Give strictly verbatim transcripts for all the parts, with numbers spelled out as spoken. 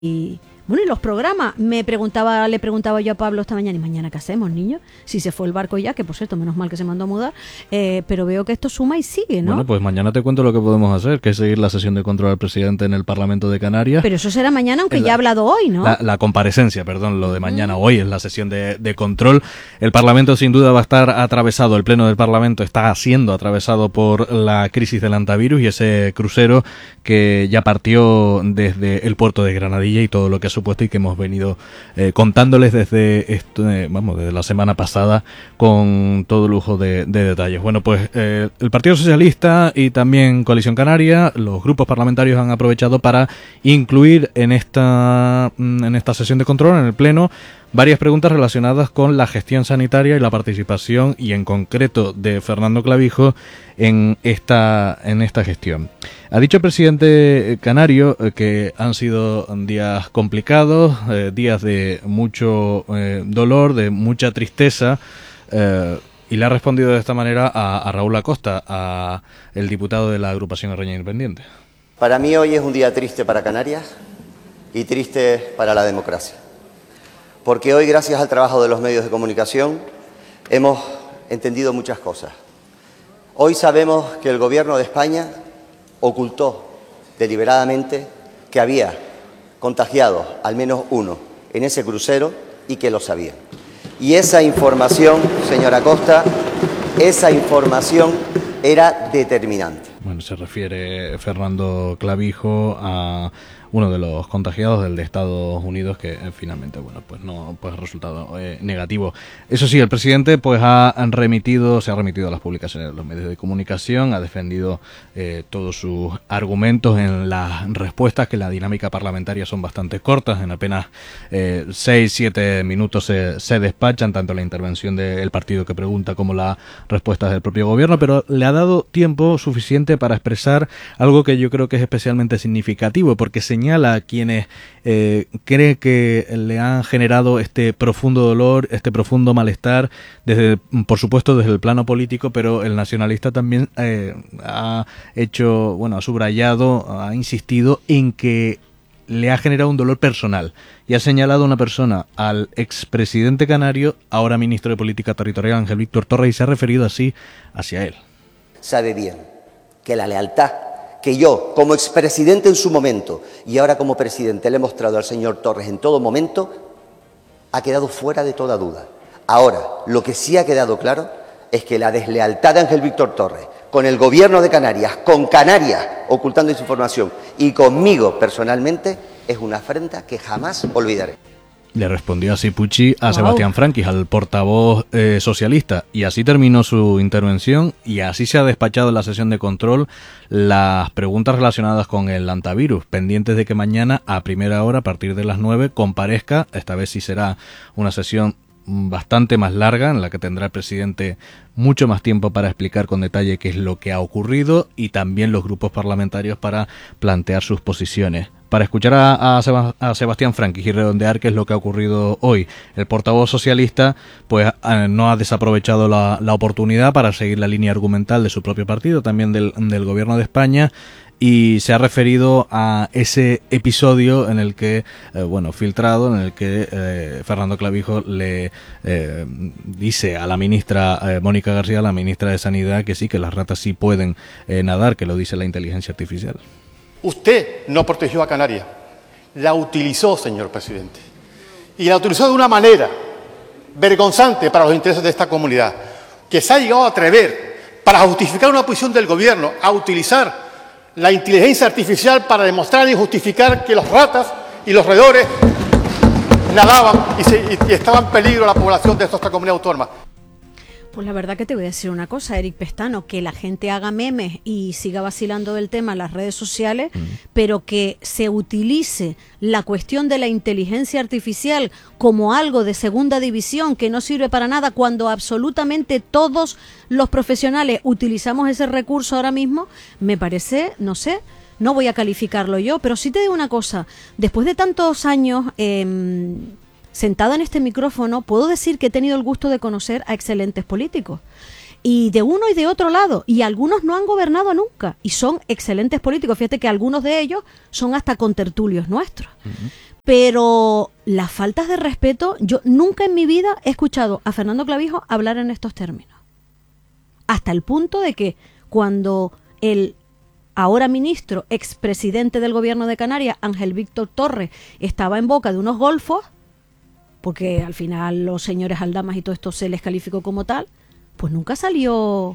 Y bueno, y los programas, me preguntaba, le preguntaba yo a Pablo esta mañana, ¿y mañana qué hacemos, niño? Si se fue el barco ya, que por cierto, menos mal que se mandó a mudar, eh, pero veo que esto suma y sigue, ¿no? Bueno, pues mañana te cuento lo que podemos hacer, que es seguir la sesión de control al presidente en el Parlamento de Canarias. Pero eso será mañana, aunque la, ya ha hablado hoy, ¿no? La, la comparecencia, perdón, lo de mañana, mm. hoy es la sesión de, de control. El Parlamento sin duda va a estar atravesado, el Pleno del Parlamento está siendo atravesado por la crisis del antivirus y ese crucero que ya partió desde el puerto de Granadilla y todo lo que ha supuesto y que hemos venido eh, contándoles desde esto, eh, vamos, desde la semana pasada con todo lujo de, de detalles. Bueno, pues eh, el Partido Socialista y también Coalición Canaria, los grupos parlamentarios han aprovechado para incluir en esta en esta sesión de control, en el Pleno, varias preguntas relacionadas con la gestión sanitaria y la participación, y en concreto de Fernando Clavijo, en esta, en esta gestión. Ha dicho el presidente canario que han sido días complicados, eh, días de mucho eh, dolor, de mucha tristeza, eh, y le ha respondido de esta manera a, a Raúl Acosta, a el diputado de la agrupación Arreña Independiente. Para mí hoy es un día triste para Canarias y triste para la democracia. Porque hoy, gracias al trabajo de los medios de comunicación, hemos entendido muchas cosas. Hoy sabemos que el Gobierno de España ocultó deliberadamente que había contagiado al menos uno en ese crucero y que lo sabían. Y esa información, señora Costa, esa información era determinante. Bueno, se refiere Fernando Clavijo a uno de los contagiados, del de Estados Unidos, que eh, finalmente, bueno, pues no, pues ha resultado eh, negativo. Eso sí, el presidente pues ha remitido, se ha remitido a las publicaciones de los medios de comunicación, ha defendido eh, todos sus argumentos en las respuestas, que la dinámica parlamentaria son bastante cortas, en apenas eh, seis, siete minutos se, se despachan, tanto la intervención del partido que pregunta como las respuestas del propio gobierno, pero le ha dado tiempo suficiente para expresar algo que yo creo que es especialmente significativo, porque se señala a quienes eh, cree que le han generado este profundo dolor, este profundo malestar, desde, por supuesto desde el plano político, pero el nacionalista también eh, ha hecho, bueno, ha subrayado, ha insistido en que le ha generado un dolor personal y ha señalado a una persona, al expresidente canario, ahora ministro de Política Territorial, Ángel Víctor Torres, y se ha referido así hacia él. Sabe bien que la lealtad que yo, como expresidente en su momento y ahora como presidente, le he mostrado al señor Torres en todo momento, ha quedado fuera de toda duda. Ahora, lo que sí ha quedado claro es que la deslealtad de Ángel Víctor Torres con el Gobierno de Canarias, con Canarias ocultando esa información y conmigo personalmente, es una afrenta que jamás olvidaré. Le respondió así Pucci a wow. Sebastián Franquis, al portavoz eh, socialista, y así terminó su intervención y así se ha despachado en la sesión de control las preguntas relacionadas con el antivirus, pendientes de que mañana a primera hora, a partir de las nueve, comparezca. Esta vez sí será una sesión bastante más larga, en la que tendrá el presidente mucho más tiempo para explicar con detalle qué es lo que ha ocurrido, y también los grupos parlamentarios para plantear sus posiciones. Para escuchar a, a, Seba, a Sebastián Franquis y redondear qué es lo que ha ocurrido hoy, el portavoz socialista pues eh, no ha desaprovechado la, la oportunidad para seguir la línea argumental de su propio partido, también del, del Gobierno de España, y se ha referido a ese episodio en el que, eh, bueno, filtrado, en el que eh, Fernando Clavijo le eh, dice a la ministra eh, Mónica García, la ministra de Sanidad, que sí, que las ratas sí pueden eh, nadar, que lo dice la inteligencia artificial. Usted no protegió a Canarias, la utilizó, señor presidente, y la utilizó de una manera vergonzante para los intereses de esta comunidad, que se ha llegado a atrever, para justificar una posición del gobierno, a utilizar la inteligencia artificial para demostrar y justificar que los ratas y los roedores nadaban y, se, y, y estaba en peligro la población de esta comunidad autónoma. Pues la verdad que te voy a decir una cosa, Eric Pestano, que la gente haga memes y siga vacilando del tema en las redes sociales, mm. pero que se utilice la cuestión de la inteligencia artificial como algo de segunda división que no sirve para nada, cuando absolutamente todos los profesionales utilizamos ese recurso ahora mismo, me parece, no sé, no voy a calificarlo yo, pero sí te digo una cosa, después de tantos años Eh, sentada en este micrófono, puedo decir que he tenido el gusto de conocer a excelentes políticos. Y de uno y de otro lado. Y algunos no han gobernado nunca. Y son excelentes políticos. Fíjate que algunos de ellos son hasta contertulios nuestros. Uh-huh. Pero las faltas de respeto, yo nunca en mi vida he escuchado a Fernando Clavijo hablar en estos términos. Hasta el punto de que cuando el ahora ministro, expresidente del gobierno de Canarias, Ángel Víctor Torres, estaba en boca de unos golfos, porque al final los señores aldamas y todo esto se les calificó como tal, pues nunca salió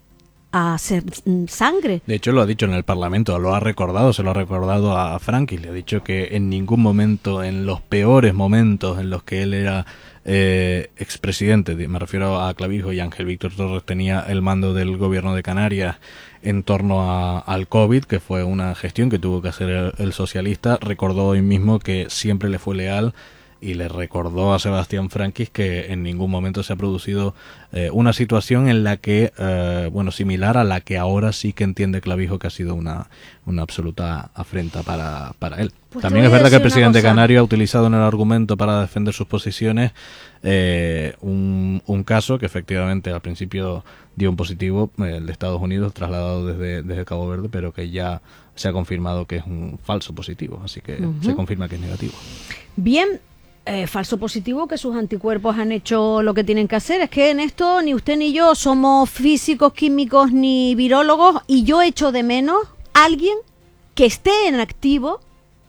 a hacer sangre. De hecho lo ha dicho en el Parlamento, lo ha recordado, se lo ha recordado a Franqui, le ha dicho que en ningún momento, en los peores momentos en los que él era eh, expresidente, me refiero a Clavijo y Ángel Víctor Torres, tenía el mando del gobierno de Canarias en torno a, al COVID, que fue una gestión que tuvo que hacer el, el socialista, recordó hoy mismo que siempre le fue leal y le recordó a Sebastián Franquis que en ningún momento se ha producido eh, una situación en la que, eh, bueno, similar a la que ahora sí que entiende Clavijo que ha sido una, una absoluta afrenta para, para él. Pues también es verdad que el presidente canario ha utilizado en el argumento para defender sus posiciones eh, un, un caso que efectivamente al principio dio un positivo, eh, el de Estados Unidos, trasladado desde, desde Cabo Verde, pero que ya se ha confirmado que es un falso positivo, así que uh-huh. se confirma que es negativo. Bien. Eh, falso positivo, que sus anticuerpos han hecho lo que tienen que hacer. Es que en esto ni usted ni yo somos físicos, químicos ni virólogos, y yo echo de menos a alguien que esté en activo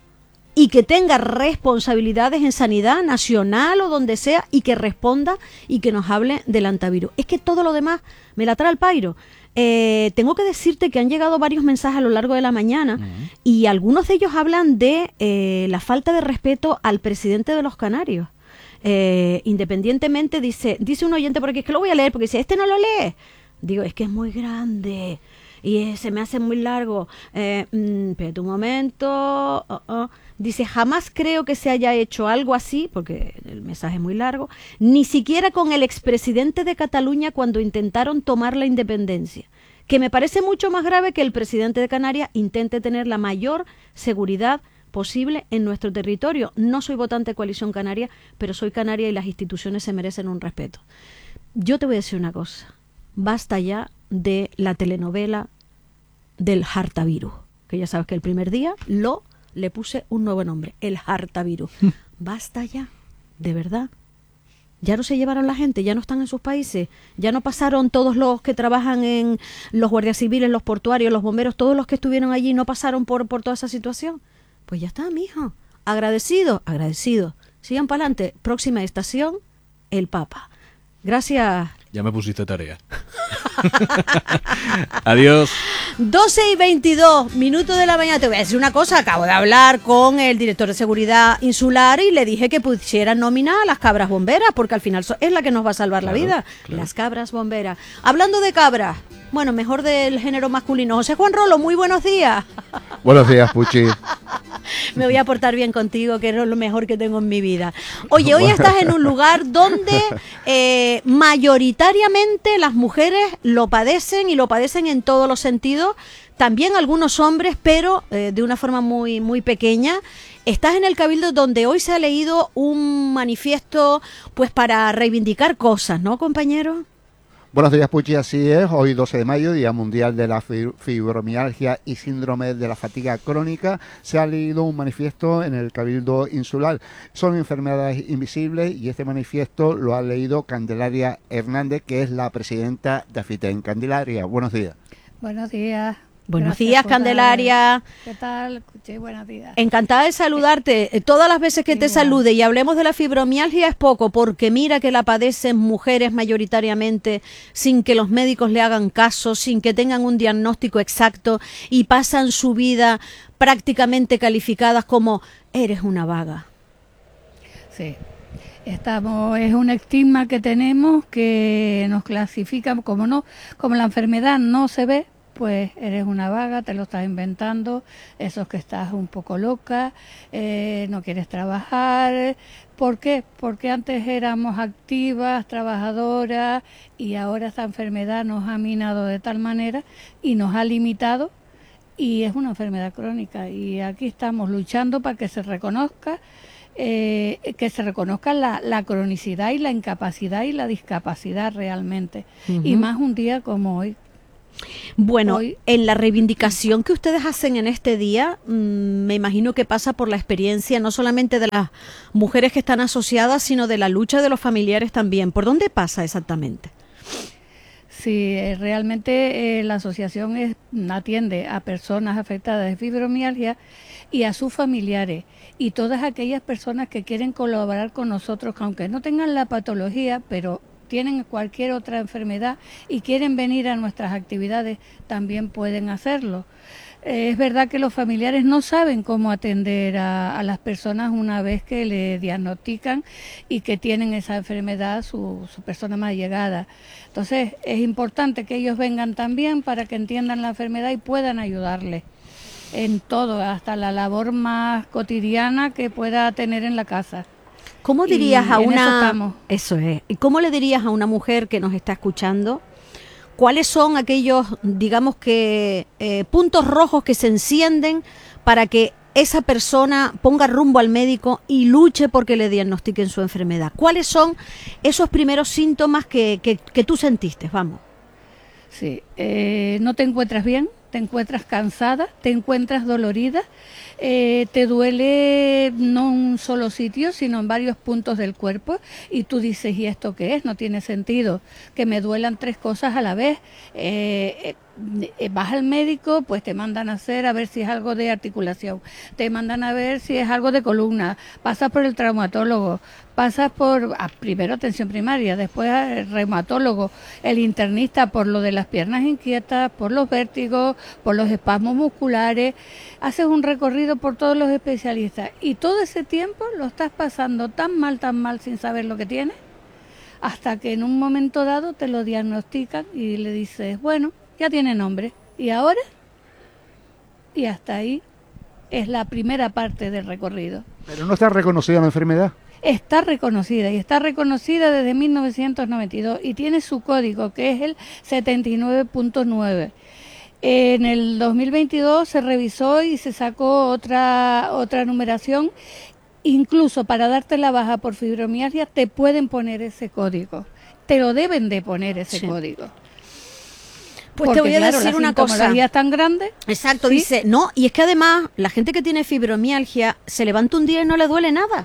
y que tenga responsabilidades en sanidad nacional o donde sea y que responda y que nos hable del antivirus. Es que todo lo demás me la trae al pairo. Eh, tengo que decirte que han llegado varios mensajes a lo largo de la mañana uh-huh. y algunos de ellos hablan de eh, la falta de respeto al presidente de los Canarios. Eh, independientemente, dice dice un oyente por aquí, es que lo voy a leer porque dice, este no lo lee. Digo, es que es muy grande y eh, se me hace muy largo. Eh, mm, espérate un momento. Oh, oh. Dice, jamás creo que se haya hecho algo así, porque el mensaje es muy largo, ni siquiera con el expresidente de Cataluña cuando intentaron tomar la independencia, que me parece mucho más grave que el presidente de Canarias intente tener la mayor seguridad posible en nuestro territorio. No soy votante de Coalición Canaria, pero soy canaria y las instituciones se merecen un respeto. Yo te voy a decir una cosa, basta ya de la telenovela del hartavirus, que ya sabes que el primer día lo... le puse un nuevo nombre, el hartavirus. Basta ya, de verdad. Ya no se llevaron la gente, ya no están en sus países, ya no pasaron todos los que trabajan en los guardias civiles, los portuarios, los bomberos, todos los que estuvieron allí no pasaron por, por toda esa situación. Pues ya está, mijo. Agradecido, agradecido. Sigan para adelante. Próxima estación, el Papa. Gracias. Ya me pusiste tarea. Adiós. doce y veintidós minutos de la mañana. Te voy a decir una cosa. Acabo de hablar con el director de seguridad insular y le dije que pusieran nómina a las cabras bomberas, porque al final es la que nos va a salvar claro, la vida. Claro. Las cabras bomberas. Hablando de cabras, bueno, mejor del género masculino. José Juan Rolo, muy buenos días. Buenos días, Puchi. Me voy a portar bien contigo, que es lo mejor que tengo en mi vida. Oye, hoy estás en un lugar donde eh, mayoritariamente las mujeres lo padecen y lo padecen en todos los sentidos. También algunos hombres, pero eh, de una forma muy, muy pequeña. Estás en el Cabildo donde hoy se ha leído un manifiesto pues para reivindicar cosas, ¿no, compañero? Buenos días, Puchi, así es. Hoy doce de mayo, Día Mundial de la Fibromialgia y Síndrome de la Fatiga Crónica, se ha leído un manifiesto en el Cabildo Insular. Son enfermedades invisibles y este manifiesto lo ha leído Candelaria Hernández, que es la presidenta de AFITEN. Candelaria, buenos días. Buenos días. Buenos Gracias días, Candelaria. ¿Qué tal? Escuché, buenos días. Encantada de saludarte. Todas las veces que te salude y hablemos de la fibromialgia es poco, porque mira que la padecen mujeres mayoritariamente sin que los médicos le hagan caso, sin que tengan un diagnóstico exacto y pasan su vida prácticamente calificadas como eres una vaga. Sí. Estamos, es un estigma que tenemos que nos clasifica como no, como la enfermedad no se ve, pues eres una vaga, te lo estás inventando, eso es que estás un poco loca, eh, no quieres trabajar. ¿Por qué? Porque antes éramos activas, trabajadoras, y ahora esta enfermedad nos ha minado de tal manera y nos ha limitado, y es una enfermedad crónica. Y aquí estamos luchando para que se reconozca, eh, que se reconozca la, la cronicidad y la incapacidad y la discapacidad realmente. Uh-huh. Y más un día como hoy. Bueno, Hoy- en la reivindicación que ustedes hacen en este día, mmm, me imagino que pasa por la experiencia no solamente de las mujeres que están asociadas, sino de la lucha de los familiares también. ¿Por dónde pasa exactamente? Sí, eh, realmente eh, la asociación es- atiende a personas afectadas de fibromialgia y a sus familiares y todas aquellas personas que quieren colaborar con nosotros, que aunque no tengan la patología, pero tienen cualquier otra enfermedad y quieren venir a nuestras actividades, también pueden hacerlo. Eh, es verdad que los familiares no saben cómo atender a, a las personas una vez que le diagnostican y que tienen esa enfermedad, su, su persona más llegada. Entonces, es importante que ellos vengan también para que entiendan la enfermedad y puedan ayudarles en todo, hasta la labor más cotidiana que pueda tener en la casa. ¿Cómo Y dirías a en eso una... estamos. Eso es. ¿Y cómo le dirías a una mujer que nos está escuchando? ¿Cuáles son aquellos, digamos que, eh, puntos rojos que se encienden para que esa persona ponga rumbo al médico y luche porque le diagnostiquen su enfermedad? ¿Cuáles son esos primeros síntomas que, que, que tú sentiste? Vamos. Sí, eh, no te encuentras bien, te encuentras cansada, te encuentras dolorida, eh, te duele no en un solo sitio, sino en varios puntos del cuerpo y tú dices, ¿y esto qué es? No tiene sentido que me duelan tres cosas a la vez. Eh, eh, vas al médico, pues te mandan a hacer a ver si es algo de articulación, te mandan a ver si es algo de columna, pasas por el traumatólogo, pasas por ah, primero atención primaria, después el reumatólogo, el internista por lo de las piernas inquietas, por los vértigos, por los espasmos musculares, haces un recorrido por todos los especialistas y todo ese tiempo lo estás pasando tan mal, tan mal sin saber lo que tienes, hasta que en un momento dado te lo diagnostican y le dices, bueno, ya tiene nombre, ¿y ahora? Y hasta ahí es la primera parte del recorrido. Pero no está reconocida la enfermedad. Está reconocida y está reconocida desde mil novecientos noventa y dos y tiene su código que es el setenta y nueve punto nueve. En el dos mil veintidós se revisó y se sacó otra otra numeración. Incluso para darte la baja por fibromialgia te pueden poner ese código. Te lo deben de poner ese Sí. código. Pues Porque, te voy a claro, decir la una cosa. sintomatología es tan grande. Exacto, ¿sí? dice, no, y es que además la gente que tiene fibromialgia se levanta un día y no le duele nada.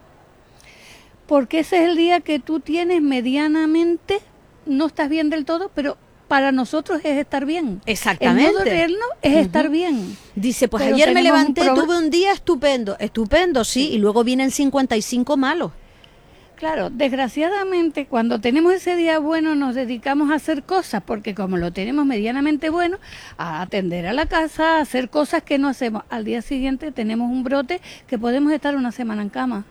Porque ese es el día que tú tienes medianamente, no estás bien del todo, pero para nosotros es estar bien. Exactamente. El no dolernos es Ujú. estar bien. Dice, pues Pero ayer me tenemos un levanté, proble- tuve un día estupendo, estupendo, sí, y luego vienen cincuenta y cinco malos. Claro, desgraciadamente cuando tenemos ese día bueno nos dedicamos a hacer cosas, porque como lo tenemos medianamente bueno, a atender a la casa, a hacer cosas que no hacemos. Al día siguiente tenemos un brote que podemos estar una semana en cama.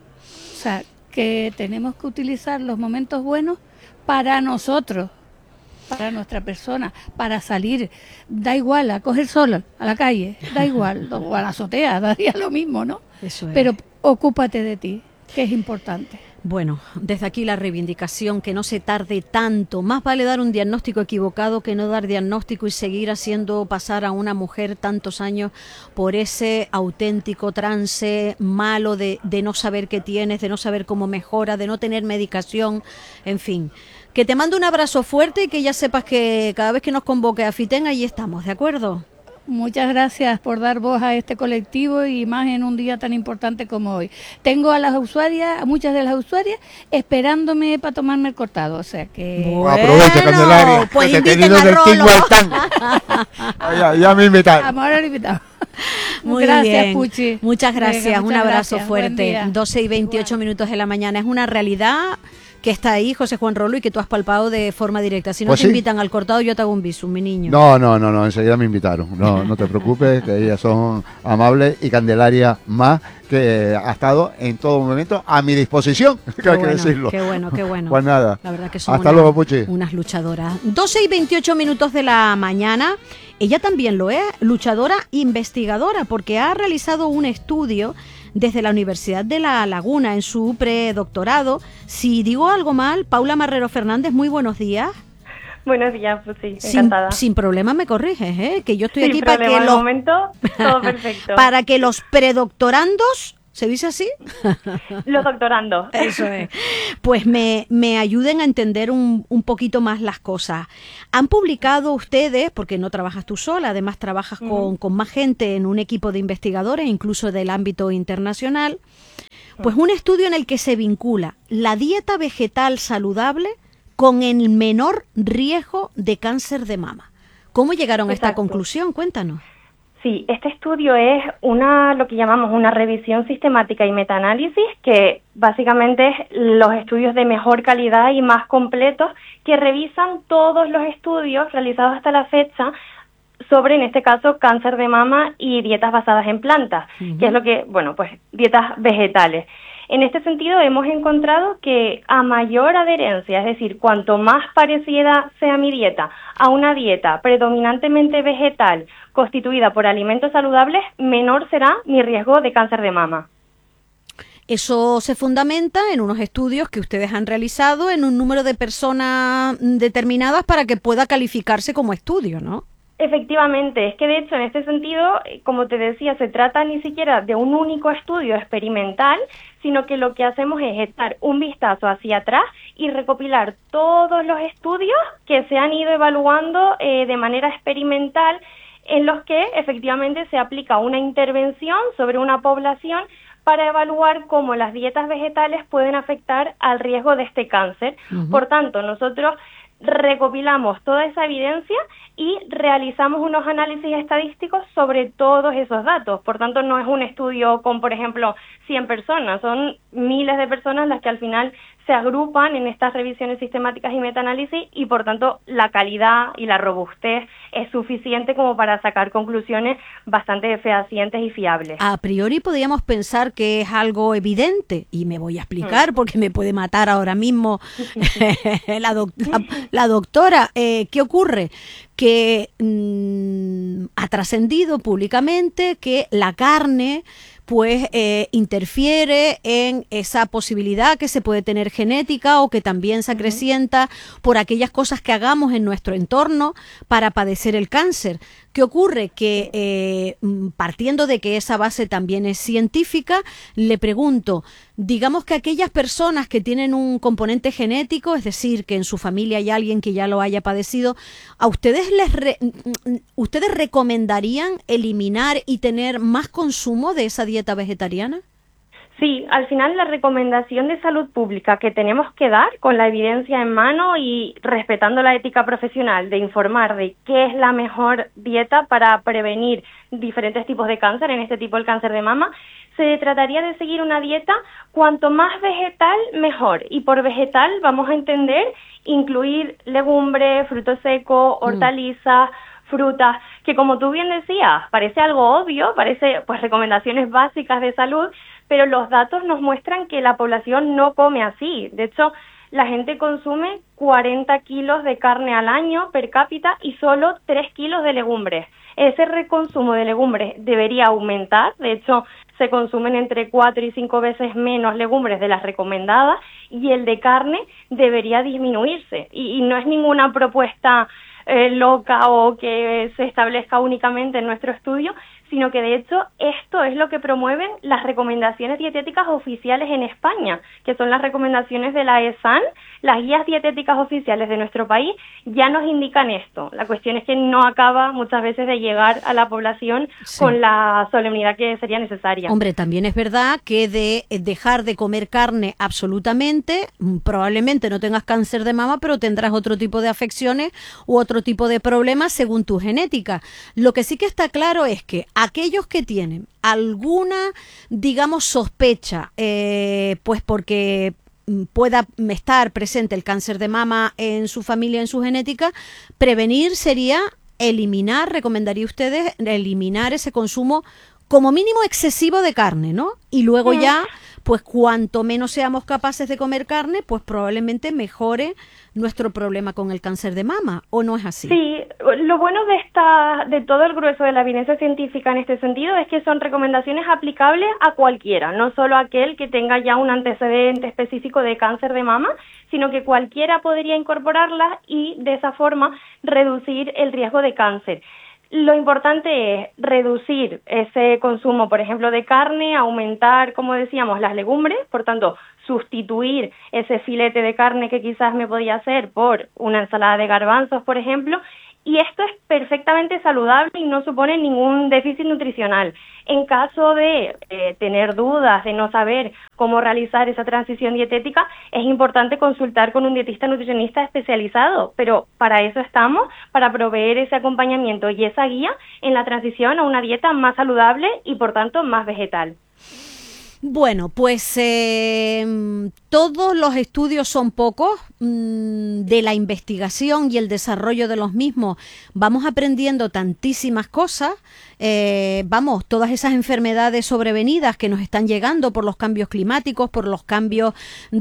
O sea, que tenemos que utilizar los momentos buenos para nosotros, para nuestra persona, para salir. Da igual, a coger sol a la calle, da igual, o a la azotea, daría lo mismo, ¿no? Eso es. Pero ocúpate de ti, que es importante. Bueno, desde aquí la reivindicación, que no se tarde tanto. Más vale dar un diagnóstico equivocado que no dar diagnóstico y seguir haciendo pasar a una mujer tantos años por ese auténtico trance malo de, de no saber qué tienes, de no saber cómo mejora, de no tener medicación, en fin. Que te mando un abrazo fuerte y que ya sepas que cada vez que nos convoque a FITEN, ahí estamos, ¿de acuerdo? Muchas gracias por dar voz a este colectivo y más en un día tan importante como hoy. Tengo a las usuarias, a muchas de las usuarias, esperándome para tomarme el cortado, o sea que... Bueno, Aprovecha, Candelaria, pues que te inviten tenido a del Rolo. tingo al tango. Ah, ya, ya me invitaron. Vamos ahora al invitado. Muy gracias, bien. Puchi. Muchas gracias, Venga, un muchas abrazo gracias. Buen fuerte. día. doce y veintiocho Igual. minutos de la mañana. Es una realidad que está ahí, José Juan Rolo, y que tú has palpado de forma directa. Si no Pues te sí. invitan al cortado, yo te hago un bisu, mi niño. No, no, no, no, enseguida me invitaron. No, no te preocupes, que ellas son amables y Candelaria más, que ha estado en todo momento a mi disposición, que Qué hay que bueno, decirlo. qué bueno, qué bueno. Pues nada. La verdad que son Hasta una- luego, Puchi. unas luchadoras. doce y veintiocho minutos de la mañana. Ella también lo es, luchadora investigadora, porque ha realizado un estudio desde la Universidad de La Laguna en su predoctorado. Si digo algo mal, Paula Marrero Fernández, muy buenos días. Buenos días, pues sí, Sin, encantada. sin problema me corriges, ¿eh? Que yo estoy Sin aquí para problema, que de los momento, todo perfecto. para que los predoctorandos ¿Se dice así? Los doctorandos. Eso es. Pues me, me ayuden a entender un, un poquito más las cosas. Han publicado ustedes, porque no trabajas tú sola, además trabajas uh-huh. con, con más gente en un equipo de investigadores, incluso del ámbito internacional, pues un estudio en el que se vincula la dieta vegetal saludable con el menor riesgo de cáncer de mama. ¿Cómo llegaron Exacto. a esta conclusión? Cuéntanos. Sí, este estudio es una lo que llamamos una revisión sistemática y metaanálisis, que básicamente es los estudios de mejor calidad y más completos que revisan todos los estudios realizados hasta la fecha sobre, en este caso, cáncer de mama y dietas basadas en plantas, uh-huh. que es lo que, bueno, pues dietas vegetales. En este sentido, hemos encontrado que a mayor adherencia, es decir, cuanto más parecida sea mi dieta a una dieta predominantemente vegetal constituida por alimentos saludables, menor será mi riesgo de cáncer de mama. Eso se fundamenta en unos estudios que ustedes han realizado en un número de personas determinadas para que pueda calificarse como estudio, ¿no? Efectivamente, es que de hecho en este sentido, como te decía, se trata ni siquiera de un único estudio experimental, sino que lo que hacemos es echar un vistazo hacia atrás y recopilar todos los estudios que se han ido evaluando eh, de manera experimental, en los que efectivamente se aplica una intervención sobre una población para evaluar cómo las dietas vegetales pueden afectar al riesgo de este cáncer. Uh-huh. Por tanto, nosotros recopilamos toda esa evidencia y realizamos unos análisis estadísticos sobre todos esos datos. Por tanto, no es un estudio con, por ejemplo, cien personas, son miles de personas las que al final se agrupan en estas revisiones sistemáticas y metaanálisis, y por tanto la calidad y la robustez es suficiente como para sacar conclusiones bastante fehacientes y fiables. A priori podríamos pensar que es algo evidente, y me voy a explicar porque me puede matar ahora mismo la, doc la, la doctora. Eh, ¿Qué ocurre? Que mmm, ha trascendido públicamente que la carne pues eh, interfiere en esa posibilidad que se puede tener genética o que también se acrecienta por aquellas cosas que hagamos en nuestro entorno para padecer el cáncer. ¿Qué ocurre? Que eh, partiendo de que esa base también es científica, le pregunto, digamos que aquellas personas que tienen un componente genético, es decir, que en su familia hay alguien que ya lo haya padecido, ¿a ustedes les re ustedes recomendarían eliminar y tener más consumo de esa dieta vegetariana? Sí, al final la recomendación de salud pública que tenemos que dar con la evidencia en mano y respetando la ética profesional de informar de qué es la mejor dieta para prevenir diferentes tipos de cáncer, en este tipo el cáncer de mama, se trataría de seguir una dieta cuanto más vegetal mejor, y por vegetal vamos a entender incluir legumbres, frutos secos, hortalizas, mm. frutas, que como tú bien decías, parece algo obvio, parece pues recomendaciones básicas de salud, pero los datos nos muestran que la población no come así. De hecho, la gente consume cuarenta kilos de carne al año per cápita y solo tres kilos de legumbres. Ese reconsumo de legumbres debería aumentar, de hecho, se consumen entre cuatro y cinco veces menos legumbres de las recomendadas, y el de carne debería disminuirse. Y, y no es ninguna propuesta eh, loca o que se establezca únicamente en nuestro estudio, sino que de hecho esto es lo que promueven las recomendaciones dietéticas oficiales en España, que son las recomendaciones de la E S A N. Las guías dietéticas oficiales de nuestro país ya nos indican esto. La cuestión es que no acaba muchas veces de llegar a la población sí. con la solemnidad que sería necesaria. Hombre, también es verdad que de dejar de comer carne absolutamente, probablemente no tengas cáncer de mama, pero tendrás otro tipo de afecciones u otro tipo de problemas según tu genética. Lo que sí que está claro es que aquellos que tienen alguna, digamos, sospecha, eh, pues porque pueda estar presente el cáncer de mama en su familia, en su genética, prevenir sería eliminar, recomendaría ustedes eliminar ese consumo como mínimo excesivo de carne, ¿no? Y luego mm. ya, pues cuanto menos seamos capaces de comer carne, pues probablemente mejore nuestro problema con el cáncer de mama, ¿o no es así? Sí, lo bueno de esta, de todo el grueso de la evidencia científica en este sentido es que son recomendaciones aplicables a cualquiera, no solo a aquel que tenga ya un antecedente específico de cáncer de mama, sino que cualquiera podría incorporarlas y de esa forma reducir el riesgo de cáncer. lo importante es reducir ese consumo, por ejemplo, de carne, aumentar, como decíamos, las legumbres, por tanto, sustituir ese filete de carne que quizás me podía hacer por una ensalada de garbanzos, por ejemplo, y esto es perfectamente saludable y no supone ningún déficit nutricional. En caso de eh, tener dudas, de no saber cómo realizar esa transición dietética, es importante consultar con un dietista nutricionista especializado, pero para eso estamos, para proveer ese acompañamiento y esa guía en la transición a una dieta más saludable y, por tanto, más vegetal. Bueno, pues eh, todos los estudios son pocos, mmm, de la investigación y el desarrollo de los mismos vamos aprendiendo tantísimas cosas, eh, vamos, todas esas enfermedades sobrevenidas que nos están llegando por los cambios climáticos, por los cambios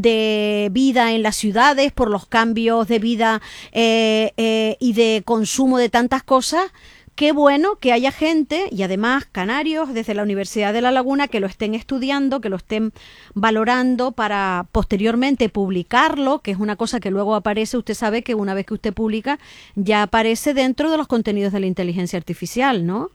de vida en las ciudades, por los cambios de vida eh, eh, y de consumo de tantas cosas. Qué bueno que haya gente, y además canarios desde la Universidad de La Laguna, que lo estén estudiando, que lo estén valorando para posteriormente publicarlo, que es una cosa que luego aparece. Usted sabe que una vez que usted publica, ya aparece dentro de los contenidos de la inteligencia artificial, ¿no?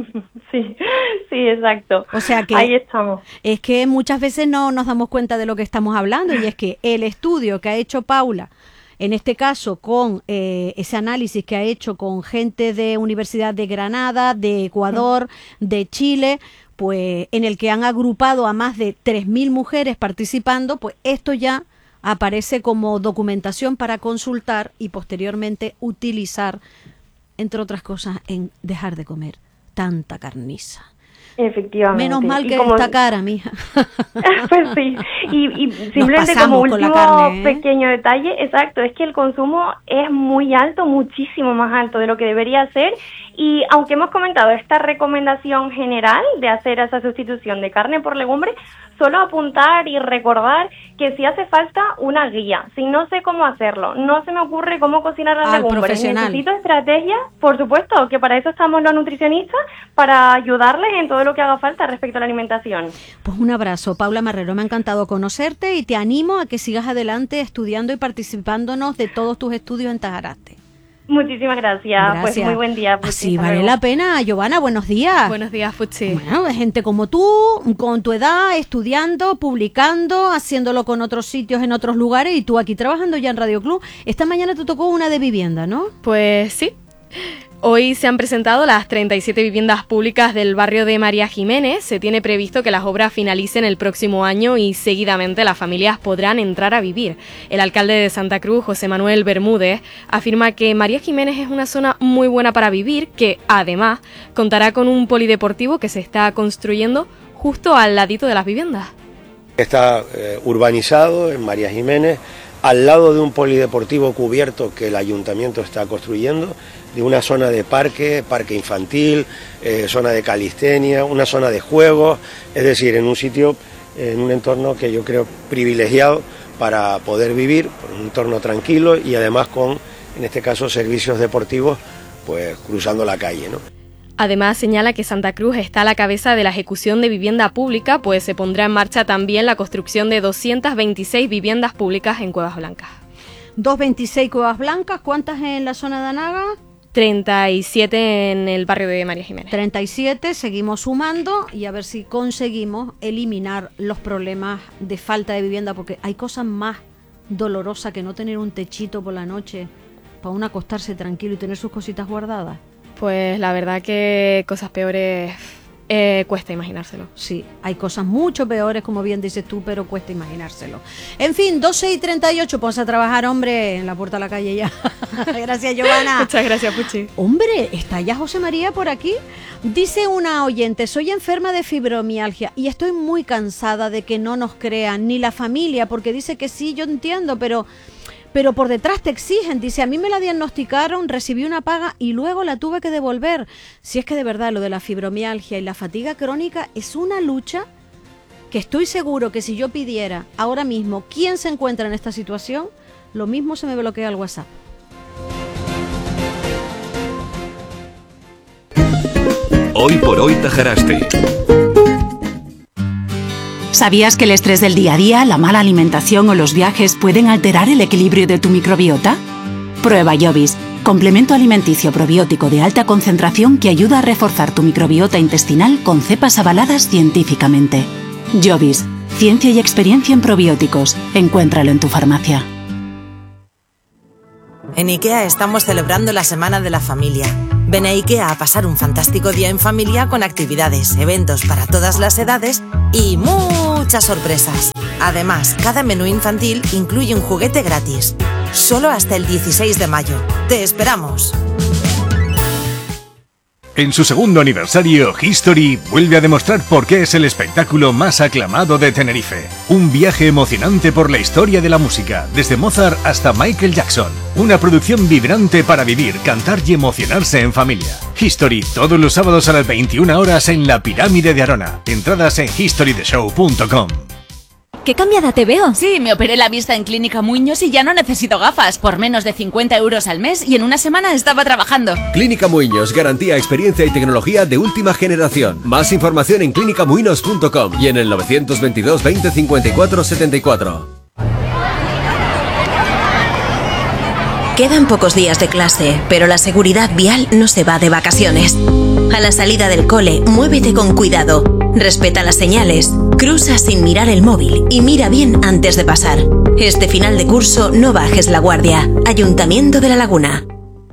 Sí, sí, exacto. O sea que ahí estamos. Es que muchas veces no nos damos cuenta de lo que estamos hablando, y es que el estudio que ha hecho Paula, en este caso con eh, ese análisis que ha hecho con gente de Universidad de Granada, de Ecuador, de Chile, pues en el que han agrupado a más de tres mil mujeres participando, pues esto ya aparece como documentación para consultar y posteriormente utilizar, entre otras cosas, en dejar de comer tanta carniza. Efectivamente. Menos mal que como... está cara, mija. Pues sí, y, y simplemente como último carne, ¿eh? pequeño detalle, exacto, es que el consumo es muy alto, muchísimo más alto de lo que debería ser, y aunque hemos comentado esta recomendación general de hacer esa sustitución de carne por legumbre, solo apuntar y recordar que si hace falta una guía, si no sé cómo hacerlo, no se me ocurre cómo cocinar las Al legumbres, profesional. necesito estrategias, por supuesto, que para eso estamos los nutricionistas, para ayudarles en todo lo que haga falta respecto a la alimentación. Pues un abrazo, Paula Marrero, me ha encantado conocerte y te animo a que sigas adelante estudiando y participándonos de todos tus estudios en Tajaraste. Muchísimas gracias. Gracias. Pues muy buen día. Así vale la pena. Giovanna, buenos días. Buenos días, Fuchi. Bueno, gente como tú, con tu edad, estudiando, publicando, haciéndolo con otros sitios en otros lugares, y tú aquí trabajando ya en Radio Club. Esta mañana te tocó una de vivienda, ¿no? Pues sí. Hoy se han presentado las treinta y siete viviendas públicas del barrio de María Jiménez. Se tiene previsto que las obras finalicen el próximo año y seguidamente las familias podrán entrar a vivir. El alcalde de Santa Cruz, José Manuel Bermúdez, afirma que María Jiménez es una zona muy buena para vivir, que además contará con un polideportivo que se está construyendo justo al ladito de las viviendas. Está eh, urbanizado en María Jiménez, al lado de un polideportivo cubierto que el ayuntamiento está construyendo, de una zona de parque, parque infantil, eh, zona de calistenia, una zona de juegos, es decir, en un sitio, en un entorno que yo creo privilegiado para poder vivir, un entorno tranquilo y además con, en este caso, servicios deportivos, pues cruzando la calle, ¿no? Además, señala que Santa Cruz está a la cabeza de la ejecución de vivienda pública, pues se pondrá en marcha también la construcción de doscientas veintiséis viviendas públicas en Cuevas Blancas. doscientas veintiséis Cuevas Blancas, ¿cuántas en la zona de Anaga? treinta y siete en el barrio de María Jiménez. treinta y siete, seguimos sumando y a ver si conseguimos eliminar los problemas de falta de vivienda, porque hay cosas más dolorosas que no tener un techito por la noche para uno acostarse tranquilo y tener sus cositas guardadas. Pues la verdad que cosas peores eh, cuesta imaginárselo. Sí, hay cosas mucho peores, como bien dices tú, pero cuesta imaginárselo. En fin, doce y treinta y ocho, ponse a trabajar, hombre, en la puerta de la calle ya. Gracias, Giovanna. Muchas gracias, Puchi. Hombre, ¿está ya José María por aquí? Dice una oyente, soy enferma de fibromialgia y estoy muy cansada de que no nos crean, ni la familia, porque dice que sí, yo entiendo, pero... Pero por detrás te exigen, dice, a mí me la diagnosticaron, recibí una paga y luego la tuve que devolver. Si es que de verdad lo de la fibromialgia y la fatiga crónica es una lucha que estoy seguro que si yo pidiera ahora mismo quién se encuentra en esta situación, lo mismo se me bloquea el WhatsApp. Hoy por hoy Tajaraste. ¿Sabías que el estrés del día a día, la mala alimentación o los viajes pueden alterar el equilibrio de tu microbiota? Prueba Jovis, complemento alimenticio probiótico de alta concentración que ayuda a reforzar tu microbiota intestinal con cepas avaladas científicamente. Jovis, ciencia y experiencia en probióticos. Encuéntralo en tu farmacia. En IKEA estamos celebrando la Semana de la Familia. Ven a IKEA a pasar un fantástico día en familia con actividades, eventos para todas las edades y muchas sorpresas. Además, cada menú infantil incluye un juguete gratis. Solo hasta el dieciséis de mayo. ¡Te esperamos! En su segundo aniversario, History vuelve a demostrar por qué es el espectáculo más aclamado de Tenerife. Un viaje emocionante por la historia de la música, desde Mozart hasta Michael Jackson. Una producción vibrante para vivir, cantar y emocionarse en familia. History, todos los sábados a las veintiuna horas en la Pirámide de Arona. Entradas en history the show punto com. ¿Qué cambiada te veo? Sí, me operé la vista en Clínica Muñoz y ya no necesito gafas. Por menos de cincuenta euros al mes y en una semana estaba trabajando. Clínica Muñoz, garantía, experiencia y tecnología de última generación. Más información en clínica muñoz punto com y en el novecientos veintidós veinte cincuenta y cuatro setenta y cuatro. Quedan pocos días de clase, pero la seguridad vial no se va de vacaciones. A la salida del cole, muévete con cuidado. Respeta las señales, cruza sin mirar el móvil y mira bien antes de pasar. Este final de curso no bajes la guardia. Ayuntamiento de La Laguna.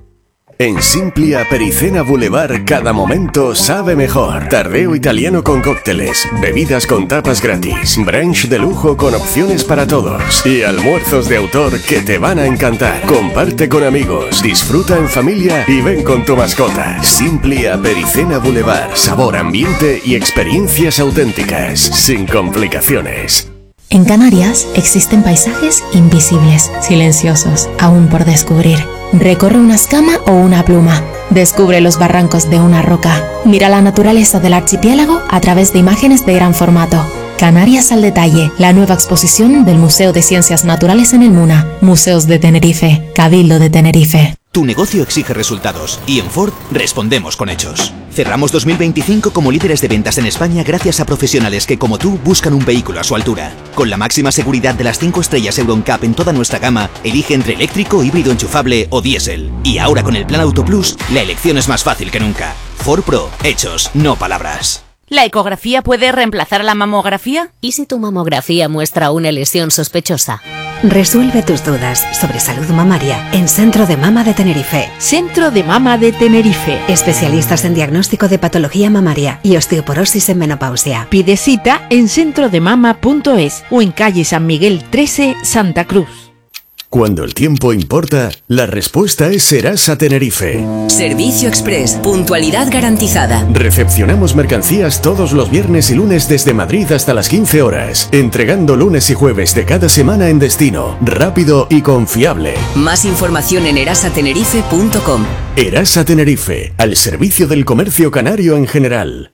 En Simply Apericena Boulevard cada momento sabe mejor. Tardeo italiano con cócteles, bebidas con tapas gratis, brunch de lujo con opciones para todos y almuerzos de autor que te van a encantar. Comparte con amigos, disfruta en familia y ven con tu mascota. Simply Apericena Boulevard, sabor, ambiente y experiencias auténticas, sin complicaciones. En Canarias existen paisajes invisibles, silenciosos, aún por descubrir. Recorre una escama o una pluma. Descubre los barrancos de una roca. Mira la naturaleza del archipiélago a través de imágenes de gran formato. Canarias al detalle, la nueva exposición del Museo de Ciencias Naturales en el MUNA. Museos de Tenerife, Cabildo de Tenerife. Tu negocio exige resultados y en Ford respondemos con hechos. Cerramos dos mil veinticinco como líderes de ventas en España gracias a profesionales que como tú buscan un vehículo a su altura. Con la máxima seguridad de las cinco estrellas Euro N C A P en toda nuestra gama, elige entre eléctrico, híbrido enchufable o diésel. Y ahora con el plan Auto Plus, la elección es más fácil que nunca. Ford Pro, hechos, no palabras. ¿La ecografía puede reemplazar a la mamografía? ¿Y si tu mamografía muestra una lesión sospechosa? Resuelve tus dudas sobre salud mamaria en Centro de Mama de Tenerife. Centro de Mama de Tenerife. Especialistas en diagnóstico de patología mamaria y osteoporosis en menopausia. Pide cita en centro de mama punto es o en calle San Miguel trece, Santa Cruz. Cuando el tiempo importa, la respuesta es Serasa Tenerife. Servicio Express, puntualidad garantizada. Recepcionamos mercancías todos los viernes y lunes desde Madrid hasta las quince horas, entregando lunes y jueves de cada semana en destino, rápido y confiable. Más información en erasa tenerife punto com. Erasa Tenerife, al servicio del comercio canario en general.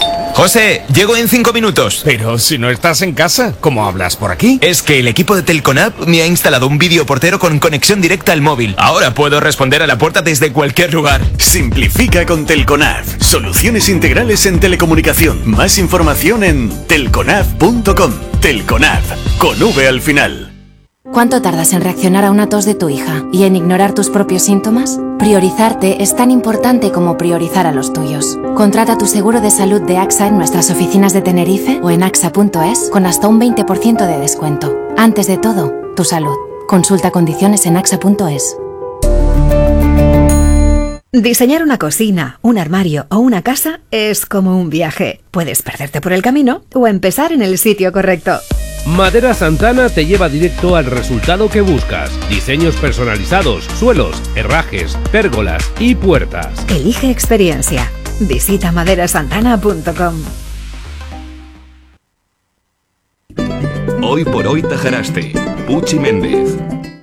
José, llego en cinco minutos. Pero si no estás en casa, ¿cómo hablas por aquí? Es que el equipo de Telconab me ha instalado un videoportero con conexión directa al móvil. Ahora puedo responder a la puerta desde cualquier lugar. Simplifica con Telconab. Soluciones integrales en telecomunicación. Más información en telconab punto com. Telconab, con V al final. ¿Cuánto tardas en reaccionar a una tos de tu hija y en ignorar tus propios síntomas? Priorizarte es tan importante como priorizar a los tuyos. Contrata tu seguro de salud de AXA en nuestras oficinas de Tenerife o en axa punto es con hasta un veinte por ciento de descuento. Antes de todo, tu salud. Consulta condiciones en axa punto es. Diseñar una cocina, un armario o una casa es como un viaje. Puedes perderte por el camino o empezar en el sitio correcto. Madera Santana te lleva directo al resultado que buscas. Diseños personalizados, suelos, herrajes, pérgolas y puertas. Elige experiencia. Visita madera santana punto com. Hoy por hoy Tajaraste. Puchi Méndez.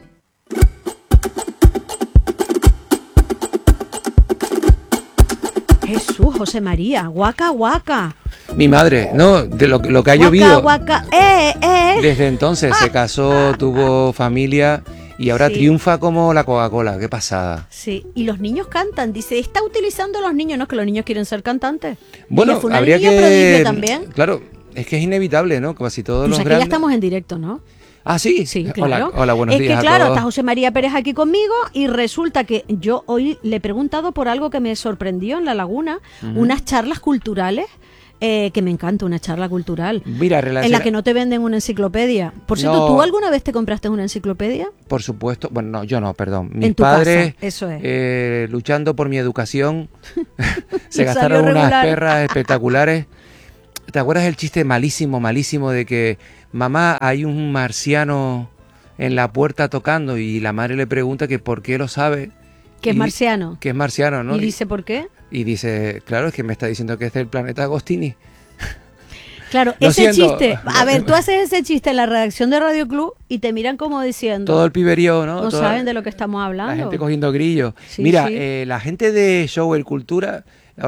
Jesús, José María, guaca, guaca. Mi madre, no, de lo, lo que ha Guaca, llovido. guaca, eh, eh. Desde entonces Ah, se casó, tuvo familia y ahora Sí. triunfa como la Coca-Cola. Qué pasada. Sí, y los niños cantan. Dice, está utilizando a los niños, no es que los niños quieren ser cantantes. Bueno, Ella fue una habría niña que prodigio también. Claro, es que es inevitable, ¿no? Casi todos O los sea, que ya grandes. estamos en directo, ¿no? Ah, sí. Sí, claro. Hola, hola, buenos es días. que a claro, todos. está José María Pérez aquí conmigo y resulta que yo hoy le he preguntado por algo que me sorprendió en La Laguna, Ujú. unas charlas culturales. Eh, que me encanta una charla cultural Mira, en relaciona- la que no te venden una enciclopedia. Por cierto, No. ¿tú alguna vez te compraste una enciclopedia? Por supuesto, bueno, no, yo no, perdón. Mis En tu padres, casa, eso es. eh, luchando por mi educación, se Y gastaron salió unas regular. perras espectaculares. ¿Te acuerdas el chiste malísimo, malísimo de que mamá, hay un marciano en la puerta tocando y la madre le pregunta que por qué lo sabe? Que es Y- marciano. Que es marciano, ¿no? ¿Y dice por qué? Y dice, claro, es que me está diciendo que es del planeta Agostini. Claro, Lo ese siento. chiste, a ver, tú haces ese chiste en la redacción de Radio Club y te miran como diciendo, Todo el piberío, ¿no? no Toda- saben de lo que estamos hablando. La gente cogiendo grillos. Sí, Mira, sí. eh, la gente de Show El Cultura